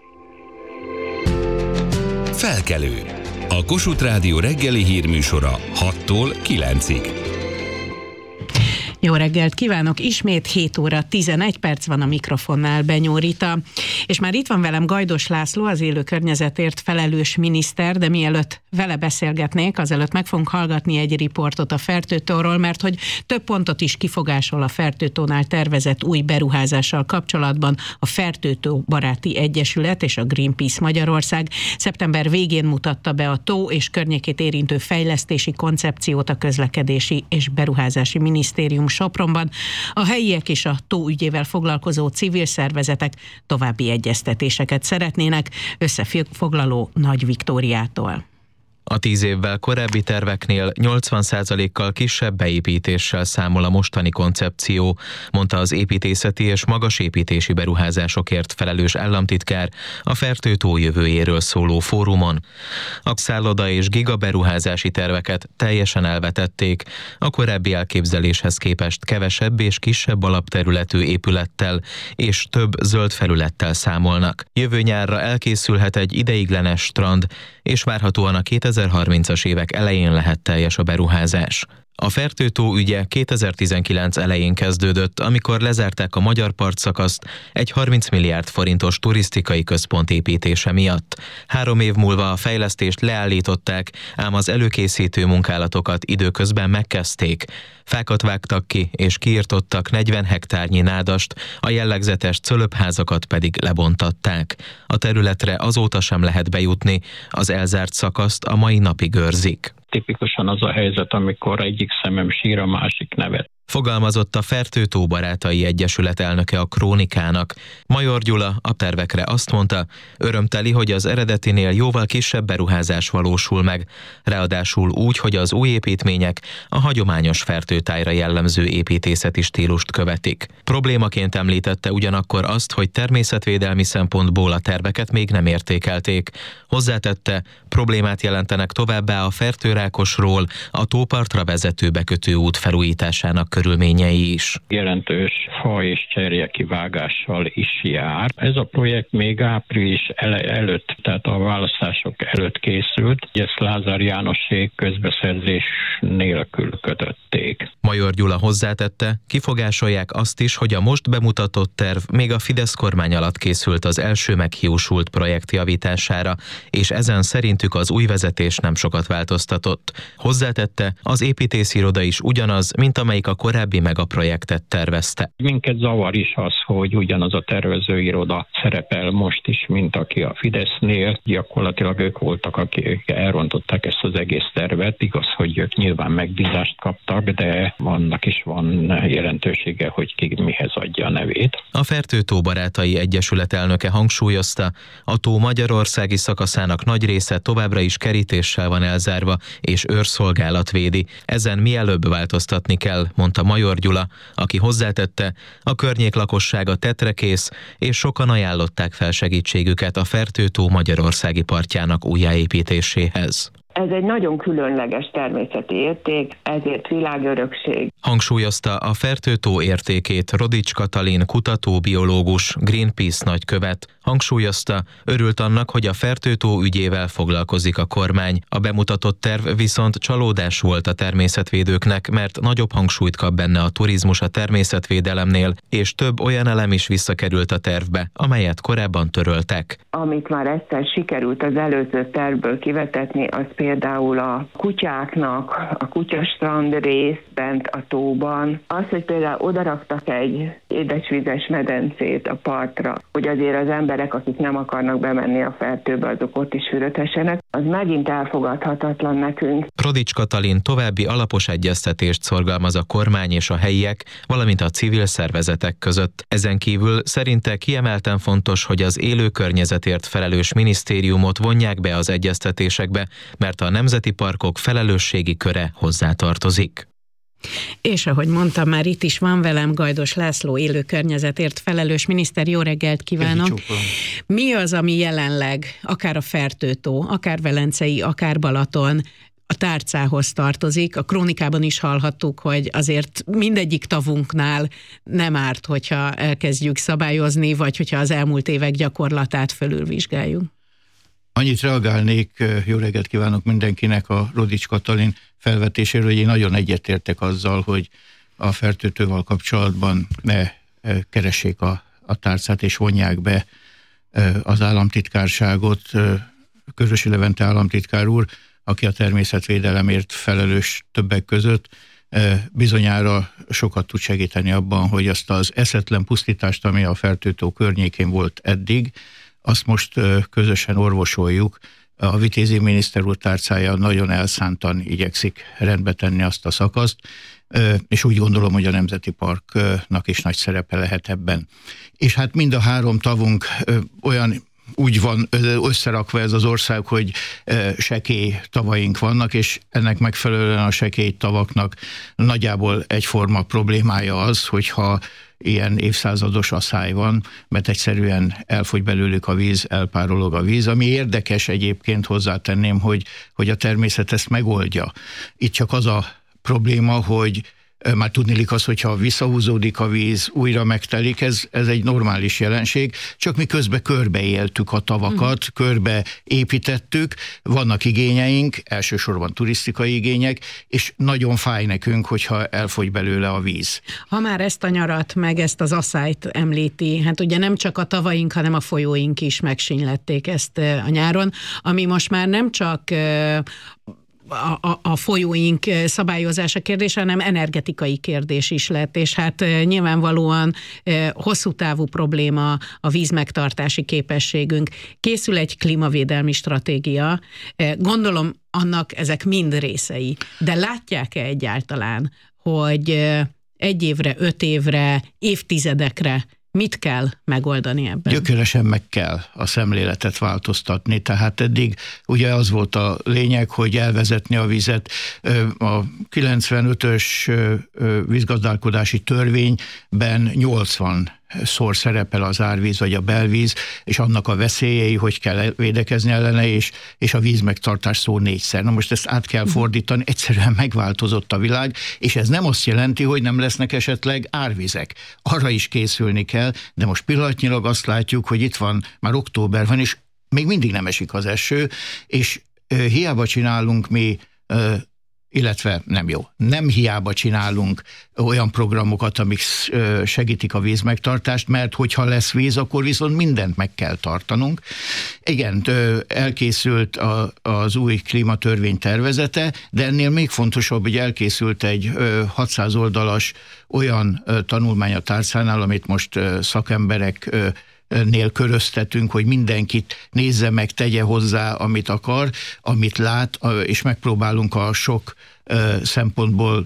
Felkelő. A Kossuth Rádió reggeli hírműsora 6-tól 9-ig. Jó reggelt kívánok! Ismét 7 óra 11 perc van a mikrofonnál, Benyó Rita. És már itt van velem Gajdos László, az élő környezetért felelős miniszter, de mielőtt vele beszélgetnék, azelőtt meg fogunk hallgatni egy riportot a Fertőtóról, mert hogy több pontot is kifogásol a Fertőtónál tervezett új beruházással kapcsolatban a Fertőtó Baráti Egyesület és a Greenpeace Magyarország. Szeptember végén mutatta be a tó és környékét érintő fejlesztési koncepciót a Közlekedési és Beruházási Minisztérium Sopronban. A helyiek és a tó ügyével foglalkozó civil szervezetek további egyeztetéseket szeretnének, összefoglaló Nagy Viktóriától. A 10 évvel korábbi terveknél 80%-kal kisebb beépítéssel számol a mostani koncepció, mondta az építészeti és magasépítési beruházásokért felelős államtitkár a Fertőtó jövőjéről szóló fórumon. A szálloda és gigaberuházási terveket teljesen elvetették, a korábbi elképzeléshez képest kevesebb és kisebb alapterületű épülettel és több zöld felülettel számolnak. Jövő nyárra elkészülhet egy ideiglenes strand, és várhatóan a 2030-as évek elején lehet teljes a beruházás. A Fertőtó ügye 2019 elején kezdődött, amikor lezárták a magyar partszakaszt egy 30 milliárd forintos turisztikai központ építése miatt. 3 év múlva a fejlesztést leállították, ám az előkészítő munkálatokat időközben megkezdték. Fákat vágtak ki és kiirtottak 40 hektárnyi nádast, a jellegzetes cölöpházakat pedig lebontatták. A területre azóta sem lehet bejutni, az elzárt szakaszt a mai napig őrzik. Tipikusan az a helyzet, amikor egyik szemem sír, a másik nevet. Fogalmazott a Fertőtó Barátai Egyesület elnöke a Krónikának. Major Gyula a tervekre azt mondta, örömteli, hogy az eredetinél jóval kisebb beruházás valósul meg, ráadásul úgy, hogy az új építmények a hagyományos fertőtájra jellemző építészeti stílust követik. Problémaként említette ugyanakkor azt, hogy természetvédelmi szempontból a terveket még nem értékelték. Hozzátette, problémát jelentenek továbbá a Fertőrákosról a tópartra vezető bekötőút felújításának körülményei is. Jelentős fa és cserje kivágással is jár. Ez a projekt még április előtt, tehát a választások előtt készült. Ezt Lázár Jánosék közbeszerzés nélkül kötötték. Major Gyula hozzátette, kifogásolják azt is, hogy a most bemutatott terv még a Fidesz kormány alatt készült az első meghiúsult projekt javítására, és ezen szerintük az új vezetés nem sokat változtatott. Hozzátette, az építésziroda is ugyanaz, mint amelyik a korábbi megaprojektet tervezte. Minket zavar is az, hogy ugyanaz a tervezőiroda szerepel most is, mint aki a Fidesznél. Gyakorlatilag ők voltak, akik elrontották ezt az egész tervet. Igaz, hogy ők nyilván megbízást kaptak, de vannak is van jelentősége, hogy ki mihez adja a nevét. A Fertőtó Barátai Egyesület elnöke hangsúlyozta, a tó magyarországi szakaszának nagy része továbbra is kerítéssel van elzárva, és őrszolgálat védi. Ezen mielőbb változtatni kell, mondta Major Gyula, aki hozzátette, a környék lakossága tetrekész, és sokan ajánlották fel segítségüket a Fertőtó magyarországi partjának újjáépítéséhez. Ez egy nagyon különleges természeti érték, ezért világörökség. Hangsúlyozta a Fertőtó értékét Rodics Katalin kutatóbiológus, Greenpeace nagykövet. Hangsúlyozta, örült annak, hogy a Fertőtó ügyével foglalkozik a kormány. A bemutatott terv viszont csalódás volt a természetvédőknek, mert nagyobb hangsúlyt kap benne a turizmus a természetvédelemnél, és több olyan elem is visszakerült a tervbe, amelyet korábban töröltek. Amit már egyszer sikerült az előző tervből kivetetni, az például a kutyáknak a kutyastrand rész bent a tóban. Az, hogy például odaraktak egy édesvizes medencét a partra, hogy azért az emberek, akik nem akarnak bemenni a Fertőbe, azok ott is fürödhessenek, az megint elfogadhatatlan nekünk. Rodics Katalin további alapos egyeztetést szorgalmaz a kormány és a helyiek, valamint a civil szervezetek között. Ezen kívül szerinte kiemelten fontos, hogy az élő környezetért felelős minisztériumot vonják be az egyeztetésekbe, mert a nemzeti parkok felelősségi köre hozzátartozik. És ahogy mondtam, már itt is van velem Gajdos László, élő környezetért felelős miniszter. Jó reggelt kívánok! Mi az, ami jelenleg akár a Fertőtó, akár Velencei, akár Balaton a tárcához tartozik? A Krónikában is hallhattuk, hogy azért mindegyik tavunknál nem árt, hogyha elkezdjük szabályozni, vagy hogyha az elmúlt évek gyakorlatát fölülvizsgáljuk. Annyit reagálnék, jó reggelt kívánok mindenkinek, a Rodics Katalin felvetéséről, hogy én nagyon egyetértek azzal, hogy a fertőtővel kapcsolatban ne keressék a tárcát és vonják be az államtitkárságot. Körösi Levente államtitkár úr, aki a természetvédelemért felelős többek között, bizonyára sokat tud segíteni abban, hogy azt az eszetlen pusztítást, ami a fertőtó környékén volt eddig, azt most közösen orvosoljuk. A Vitézi miniszter úr tárcája nagyon elszántan igyekszik rendbe tenni azt a szakaszt, és úgy gondolom, hogy a Nemzeti Parknak is nagy szerepe lehet ebben. És hát mind a 3 tavunk olyan úgy van összerakva ez az ország, hogy sekély tavaink vannak, és ennek megfelelően a sekély tavaknak nagyjából egyforma problémája az, hogyha ilyen évszázados asszály van, mert egyszerűen elfogy belőlük a víz, elpárolog a víz, ami érdekes egyébként, hozzátenném, hogy a természet ezt megoldja. Itt csak az a probléma, hogy már tudniillik az, hogyha visszahúzódik a víz, újra megtelik, ez egy normális jelenség, csak mi közben körbeéltük a tavakat, körbe építettük, vannak igényeink, elsősorban turisztikai igények, és nagyon fáj nekünk, hogyha elfogy belőle a víz. Ha már ezt a nyarat, meg ezt az asszályt említi, hát ugye nem csak a tavaink, hanem a folyóink is megsínylették ezt a nyáron, ami most már nem csak a folyóink szabályozása kérdése, hanem energetikai kérdés is lett, és hát nyilvánvalóan hosszú távú probléma a vízmegtartási képességünk. Készül egy klímavédelmi stratégia, gondolom annak ezek mind részei, de látják-e egyáltalán, hogy 1 évre, 5 évre, évtizedekre mit kell megoldani ebben? Gyökeresen meg kell a szemléletet változtatni, tehát eddig ugye az volt a lényeg, hogy elvezetni a vizet. A 95-ös vízgazdálkodási törvényben 80-szor szerepel az árvíz vagy a belvíz, és annak a veszélyei, hogy kell védekezni ellene, és a vízmegtartás szó 4-szer. Na most ezt át kell fordítani, egyszerűen megváltozott a világ, és ez nem azt jelenti, hogy nem lesznek esetleg árvizek. Arra is készülni kell, de most pillanatnyilag azt látjuk, hogy itt van, már október van, és még mindig nem esik az eső, és hiába csinálunk mi, illetve nem hiába csinálunk olyan programokat, amik segítik a vízmegtartást, mert hogyha lesz víz, akkor viszont mindent meg kell tartanunk. Igen, elkészült az új klímatörvény tervezete, de ennél még fontosabb, hogy elkészült egy 600 oldalas olyan tanulmány a tárcánál, amit most szakemberek köröztetünk, hogy mindenkit nézze meg, tegye hozzá, amit akar, amit lát, és megpróbálunk a sok szempontból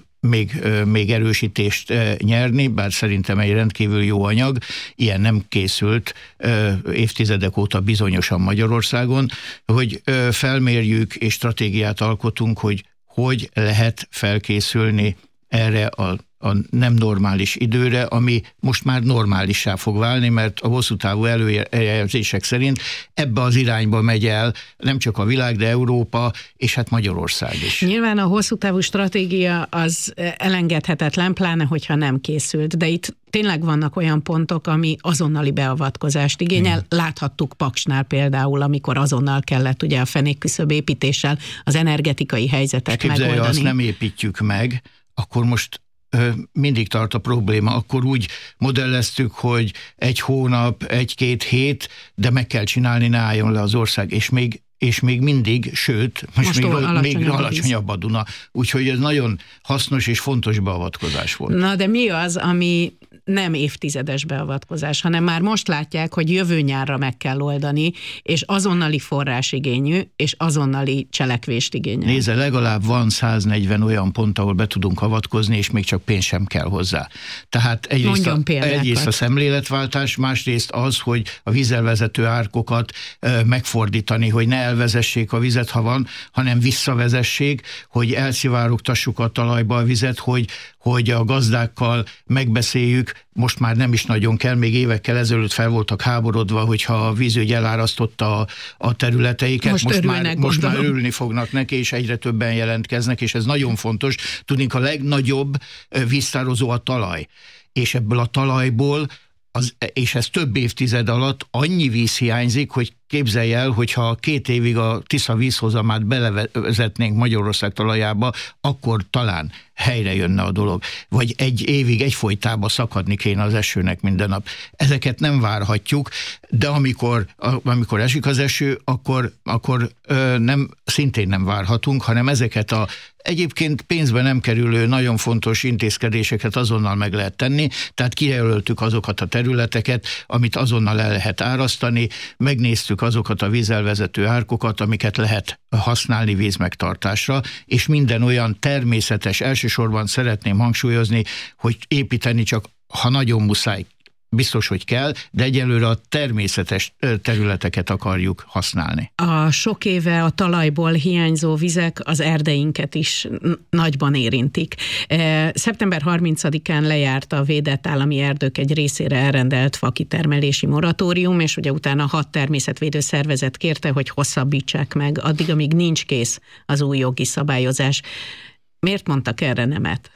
még erősítést nyerni, bár szerintem egy rendkívül jó anyag, ilyen nem készült évtizedek óta bizonyosan Magyarországon, hogy felmérjük és stratégiát alkotunk, hogy lehet felkészülni erre a nem normális időre, ami most már normálissá fog válni, mert a hosszú távú előjelzések szerint ebbe az irányba megy el nem csak a világ, de Európa, és hát Magyarország is. Nyilván a hosszú távú stratégia az elengedhetetlen, pláne hogyha nem készült, de itt tényleg vannak olyan pontok, ami azonnali beavatkozást igényel. Láthattuk Paksnál például, amikor azonnal kellett ugye a fenékküszöb építéssel az energetikai helyzetet megoldani. Azt nem építjük meg, akkor most mindig tart a probléma. Akkor úgy modelleztük, hogy 1 hónap, 1-2 hét, de meg kell csinálni, ne álljon le az ország, és még mindig, sőt, most még alacsonyabb a Duna. Úgyhogy ez nagyon hasznos és fontos beavatkozás volt. Na, de mi az, ami nem évtizedes beavatkozás, hanem már most látják, hogy jövő nyárra meg kell oldani, és azonnali forrásigényű, és azonnali cselekvést igényel. Nézze, legalább van 140 olyan pont, ahol be tudunk avatkozni, és még csak pénz sem kell hozzá. Tehát egyrészt a szemléletváltás, másrészt az, hogy a vízelvezető árkokat megfordítani, hogy ne elvezessék a vizet, ha van, hanem visszavezessék, hogy elszivárogtassuk a talajba a vizet, hogy a gazdákkal megbeszéljük, most már nem is nagyon kell, még évekkel ezelőtt fel voltak háborodva, hogyha a vízügy elárasztotta a területeiket, most már örülni fognak neki, és egyre többen jelentkeznek, és ez nagyon fontos. Tudnénk, a legnagyobb víztározó a talaj, és ebből a talajból és ez több évtized alatt annyi víz hiányzik, hogy képzelj el, hogyha 2 évig a Tisza vízhozamát belevezetnénk Magyarország talajába, akkor talán helyre jönne a dolog. Vagy 1 évig egyfolytában szakadni kéne az esőnek minden nap. Ezeket nem várhatjuk, de amikor esik az eső, akkor szintén nem várhatunk, hanem ezeket egyébként pénzbe nem kerülő nagyon fontos intézkedéseket azonnal meg lehet tenni, tehát kijelöltük azokat a területeket, amit azonnal el lehet árasztani, megnéztük azokat a vízelvezető árkokat, amiket lehet használni vízmegtartásra, és minden olyan természetes, elsősorban szeretném hangsúlyozni, hogy építeni csak, ha nagyon muszáj, biztos, hogy kell, de egyelőre a természetes területeket akarjuk használni. A sok éve a talajból hiányzó vizek az erdeinket is nagyban érintik. Szeptember 30-án lejárt a védett állami erdők egy részére elrendelt fakitermelési moratórium, és ugye utána 6 természetvédő szervezet kérte, hogy hosszabbítsák meg addig, amíg nincs kész az új jogi szabályozás. Miért mondtak erre nemet?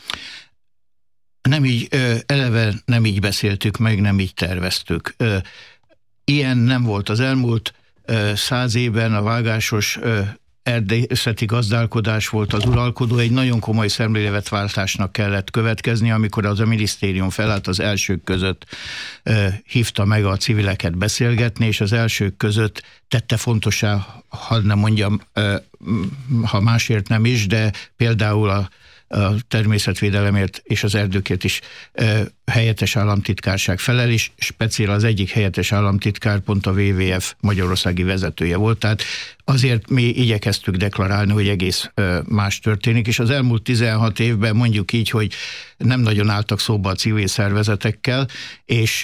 Eleve nem így beszéltük meg, nem így terveztük. Ilyen nem volt az elmúlt 100 évben, a vágásos erdészeti gazdálkodás volt az uralkodó, egy nagyon komoly szemléletváltásnak kellett következni, amikor az a minisztérium felállt, az elsők között hívta meg a civileket beszélgetni, és az elsők között tette fontossá, hadd nem mondjam, ha másért nem is, de például a természetvédelemért és az erdőkért is helyettes államtitkárság felel, és speciál az egyik helyettes államtitkár pont a WWF magyarországi vezetője volt, tehát azért mi igyekeztük deklarálni, hogy egész más történik, és az elmúlt 16 évben mondjuk így, hogy nem nagyon álltak szóba a civil szervezetekkel, és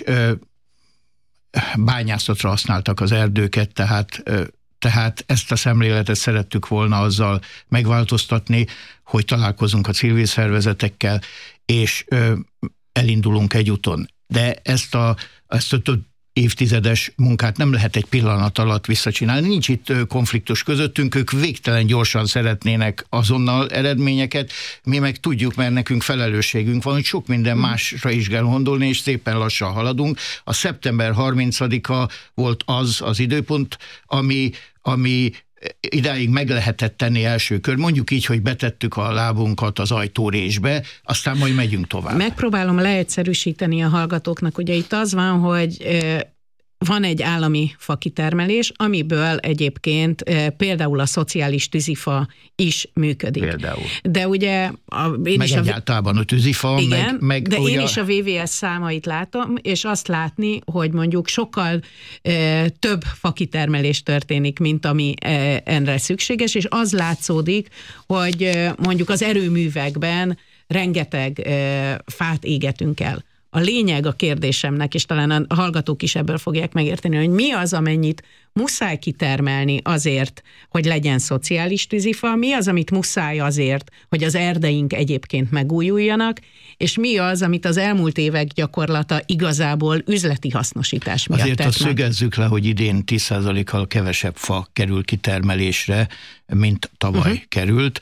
bányászatra használtak az erdőket, tehát ezt a szemléletet szerettük volna azzal megváltoztatni, hogy találkozunk a civil szervezetekkel, és elindulunk egy úton. De ezt a több évtizedes munkát nem lehet egy pillanat alatt visszacsinálni. Nincs itt konfliktus közöttünk, ők végtelen gyorsan szeretnének azonnal eredményeket, mi meg tudjuk, mert nekünk felelősségünk van, hogy sok minden másra is kell gondolni, és szépen lassan haladunk. A szeptember 30-a volt az időpont, ami idáig meg lehetett tenni első kör. Mondjuk így, hogy betettük a lábunkat az ajtórésbe, aztán majd megyünk tovább. Megpróbálom leegyszerűsíteni a hallgatóknak. Ugye itt az van, hogy van egy állami fakitermelés, amiből egyébként például a szociális tűzifa is működik. Például. De ugye... Egyáltalán a tűzifa, igen, de ugye... én is a WWF számait látom, és azt látni, hogy mondjuk sokkal több fakitermelés történik, mint ami enre szükséges, és az látszódik, hogy mondjuk az erőművekben rengeteg fát égetünk el. A lényeg a kérdésemnek, és talán a hallgatók is ebből fogják megérteni, hogy mi az, amennyit muszáj kitermelni azért, hogy legyen szociális tűzifa, mi az, amit muszáj azért, hogy az erdeink egyébként megújuljanak, és mi az, amit az elmúlt évek gyakorlata igazából üzleti hasznosítás miatt azért tett azt szögezzük le, hogy idén 10%-kal kevesebb fa kerül kitermelésre, mint tavaly került.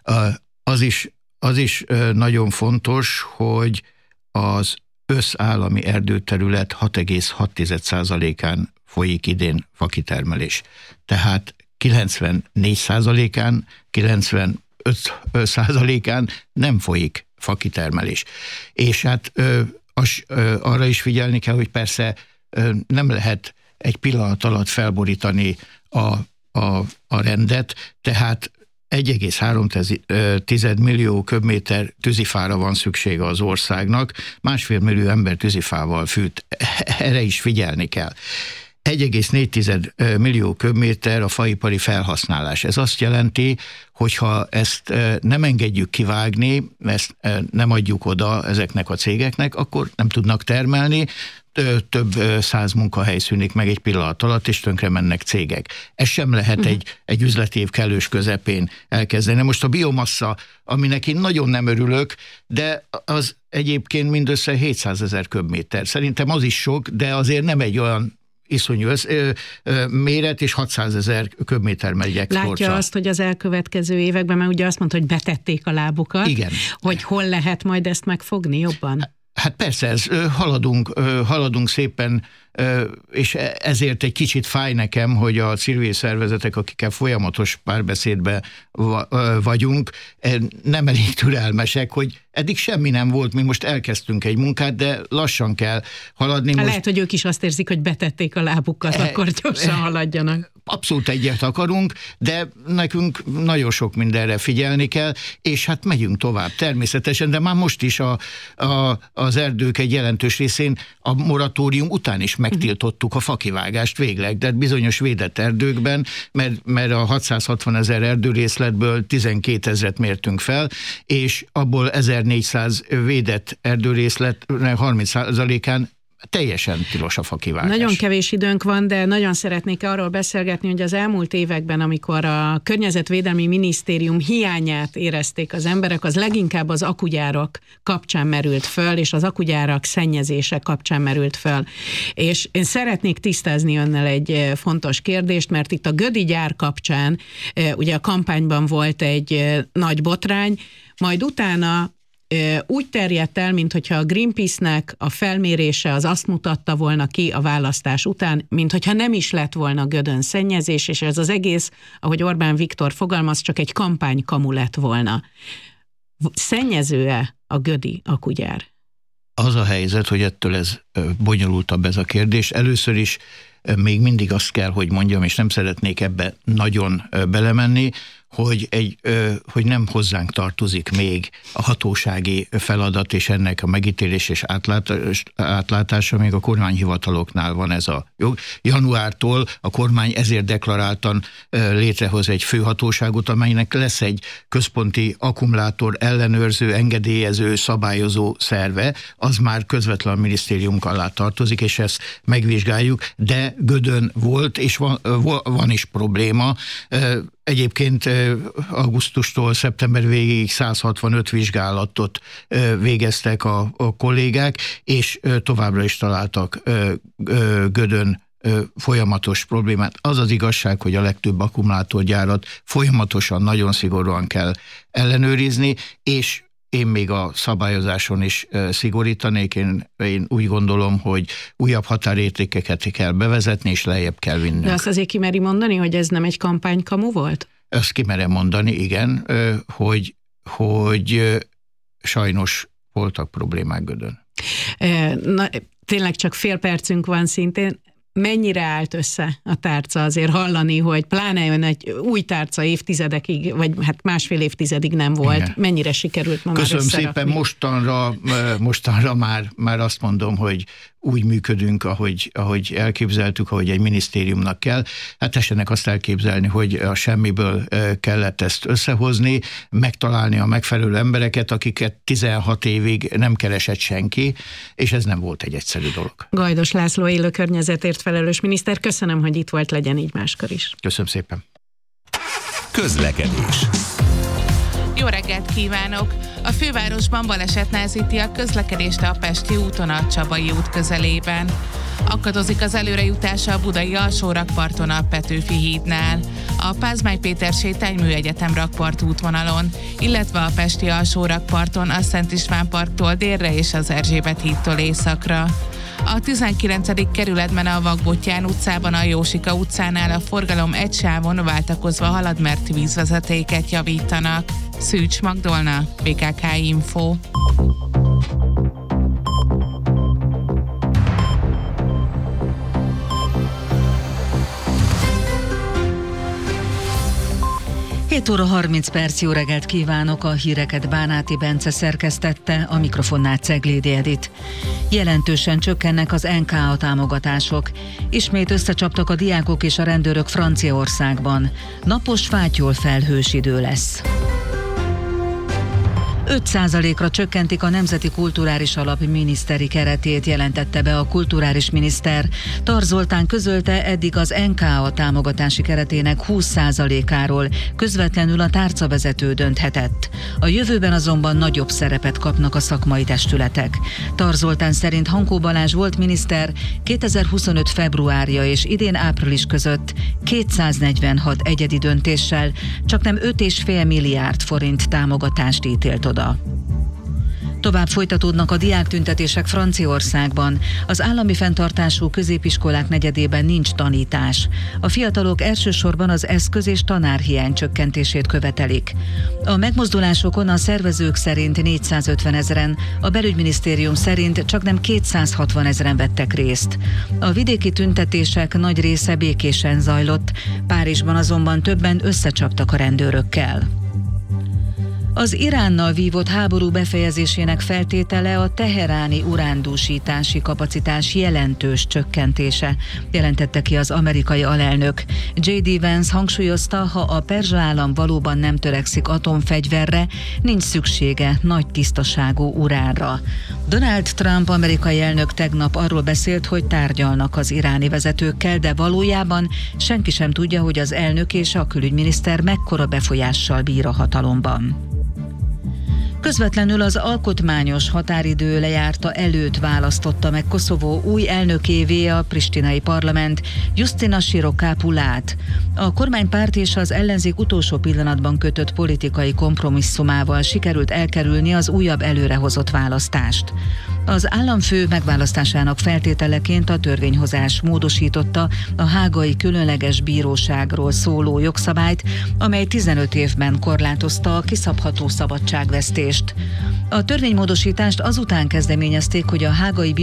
Az is nagyon fontos, hogy az összállami erdőterület 6,6%-án folyik idén fakitermelés. Tehát 94%-án, 95%-án nem folyik fakitermelés. És hát arra is figyelni kell, hogy persze nem lehet egy pillanat alatt felborítani a rendet, tehát 1,3 millió köbméter tűzifára van szüksége az országnak, 1,5 millió ember tűzifával fűt. Erre is figyelni kell. 1,4 millió köbméter a faipari felhasználás. Ez azt jelenti, hogyha ezt nem engedjük kivágni, ezt nem adjuk oda ezeknek a cégeknek, akkor nem tudnak termelni, több 100 munkahely szűnik meg egy pillanat alatt, és tönkre mennek cégek. Ez sem lehet egy üzleti év kellős közepén elkezdeni. Most a biomassa, aminek én nagyon nem örülök, de az egyébként mindössze 700 000 köbméter. Szerintem az is sok, de azért nem egy olyan iszonyú méret, és 600 000 köbméter megy exportra. Látja azt, hogy az elkövetkező években, mert ugye azt mondta, hogy betették a lábukat, igen, hogy hol lehet majd ezt megfogni jobban? Hát persze, haladunk szépen, és ezért egy kicsit fáj nekem, hogy a civil szervezetek, akikkel folyamatos párbeszédben vagyunk, nem elég türelmesek, hogy eddig semmi nem volt, mi most elkezdtünk egy munkát, de lassan kell haladni. Lehet, hogy ők is azt érzik, hogy betették a lábukat, akkor gyorsan haladjanak. Abszolút egyet akarunk, de nekünk nagyon sok mindenre figyelni kell, és hát megyünk tovább természetesen, de már most is az erdők egy jelentős részén a moratórium után is megtiltottuk a fakivágást végleg, de bizonyos védett erdőkben, mert a 660 000 erdőrészletből 12 000-et mértünk fel, és abból 1400 védett erdőrészlet 30%-án teljesen tilos a fakivágás. Nagyon kevés időnk van, de nagyon szeretnék arról beszélgetni, hogy az elmúlt években, amikor a Környezetvédelmi Minisztérium hiányát érezték az emberek, az leginkább az akugyárak kapcsán merült föl, és az akugyárak szennyezése kapcsán merült föl. És én szeretnék tisztázni önnel egy fontos kérdést, mert itt a Gödi gyár kapcsán, ugye a kampányban volt egy nagy botrány, majd utána úgy terjedt el, minthogyha a Greenpeace-nek a felmérése az azt mutatta volna ki a választás után, minthogyha nem is lett volna Gödön szennyezés, és ez az egész, ahogy Orbán Viktor fogalmaz, csak egy kampánykamu lett volna. Szennyező-e a gödi akugyár? Az a helyzet, hogy ettől ez bonyolultabb ez a kérdés. Először is még mindig azt kell, hogy mondjam, és nem szeretnék ebbe nagyon belemenni, hogy nem hozzánk tartozik még a hatósági feladat, és ennek a megítélés és átlátása, még a kormányhivataloknál van ez a jog. Januártól a kormány ezért deklaráltan létrehoz egy főhatóságot, amelynek lesz egy központi akkumulátor ellenőrző, engedélyező, szabályozó szerve, az már közvetlen a minisztérium alá tartozik, és ezt megvizsgáljuk, de Gödön volt, és van is probléma. Egyébként augusztustól szeptember végéig 165 vizsgálatot végeztek a kollégák, és továbbra is találtak Gödön folyamatos problémát. Az az igazság, hogy a legtöbb akkumulátorgyárat folyamatosan, nagyon szigorúan kell ellenőrizni, és én még a szabályozáson is szigorítanék. Én úgy gondolom, hogy újabb határértékeket kell bevezetni, és lejjebb kell vinnünk. De azt azért kimeri mondani, hogy ez nem egy kampánykamu volt? Ezt kimerem mondani, igen, hogy sajnos voltak problémák Gödön. Na, tényleg csak fél percünk van szintén. Mennyire állt össze a tárca? Azért hallani, hogy pláne ön egy új tárca évtizedekig, vagy hát másfél évtizedig nem volt. Igen. Mennyire sikerült ma Köszönöm már összerakni? Szépen, mostanra már azt mondom, hogy úgy működünk, ahogy elképzeltük, ahogy egy minisztériumnak kell. Hát tessenek azt elképzelni, hogy a semmiből kellett ezt összehozni, megtalálni a megfelelő embereket, akiket 16 évig nem keresett senki, és ez nem volt egy egyszerű dolog. Gajdos László, élő környezetért felelős miniszter, köszönöm, hogy itt volt, legyen így máskor is. Köszönöm szépen. Közlekedés. Jó reggelt kívánok! A fővárosban baleset nehezíti a közlekedést a Pesti úton a Csabai út közelében. Akadozik az előrejutása a budai alsórakparton a Petőfi hídnál, a Pázmány Péter sétánymű egyetem rakpart útvonalon, illetve a Pesti alsórakparton a Szent István parktól délre és az Erzsébet hídtól északra. A 19. kerületben a Vakbottyán utcában a Jósika utcánál a forgalom egy sávon váltakozva halad, mert vízvezetéket javítanak. Szűcs Magdolna, BKK Info. Óra 30 perc, jó reggelt kívánok, a híreket Bánáti Bence szerkesztette, a mikrofonnál Ceglédi Edit. Jelentősen csökkennek az NKA támogatások. Ismét összecsaptak a diákok és a rendőrök Franciaországban. Napos, fátyol, felhős idő lesz. 5%-ra csökkentik a Nemzeti Kulturális Alap miniszteri keretét, jelentette be a kulturális miniszter. Tar Zoltán közölte, eddig az NKA támogatási keretének 20%-áról közvetlenül a tárcavezető dönthetett. A jövőben azonban nagyobb szerepet kapnak a szakmai testületek. Tar Zoltán szerint Hankó Balázs volt miniszter 2025. februárja és idén április között 246 egyedi döntéssel csaknem 5,5 milliárd forint támogatást ítélt oda. Tovább folytatódnak a diáktüntetések Franciaországban. Az állami fenntartású középiskolák negyedében nincs tanítás. A fiatalok elsősorban az eszköz- és tanárhiány csökkentését követelik. A megmozdulásokon a szervezők szerint 450 000-en, a belügyminisztérium szerint csaknem 260 000-en vettek részt. A vidéki tüntetések nagy része békésen zajlott, Párizsban azonban többen összecsaptak a rendőrökkel. Az Iránnal vívott háború befejezésének feltétele a teheráni urándúsítási kapacitás jelentős csökkentése, jelentette ki az amerikai alelnök. J.D. Vance hangsúlyozta, ha a perzsa állam valóban nem törekszik atomfegyverre, nincs szüksége nagy tisztaságú uránra. Donald Trump amerikai elnök tegnap arról beszélt, hogy tárgyalnak az iráni vezetőkkel, de valójában senki sem tudja, hogy az elnök és a külügyminiszter mekkora befolyással bír a hatalomban. Közvetlenül az alkotmányos határidő lejárta előtt választotta meg Koszovó új elnökévé a pristinai parlament Justina Shirokápulát. A kormánypárt és az ellenzék utolsó pillanatban kötött politikai kompromisszumával sikerült elkerülni az újabb előrehozott választást. Az államfő megválasztásának feltételeként a törvényhozás módosította a hágai különleges bíróságról szóló jogszabályt, amely 15 évben korlátozta a kiszabható szabadságvesztést. A törvénymódosítást azután kezdeményezték, hogy a hágai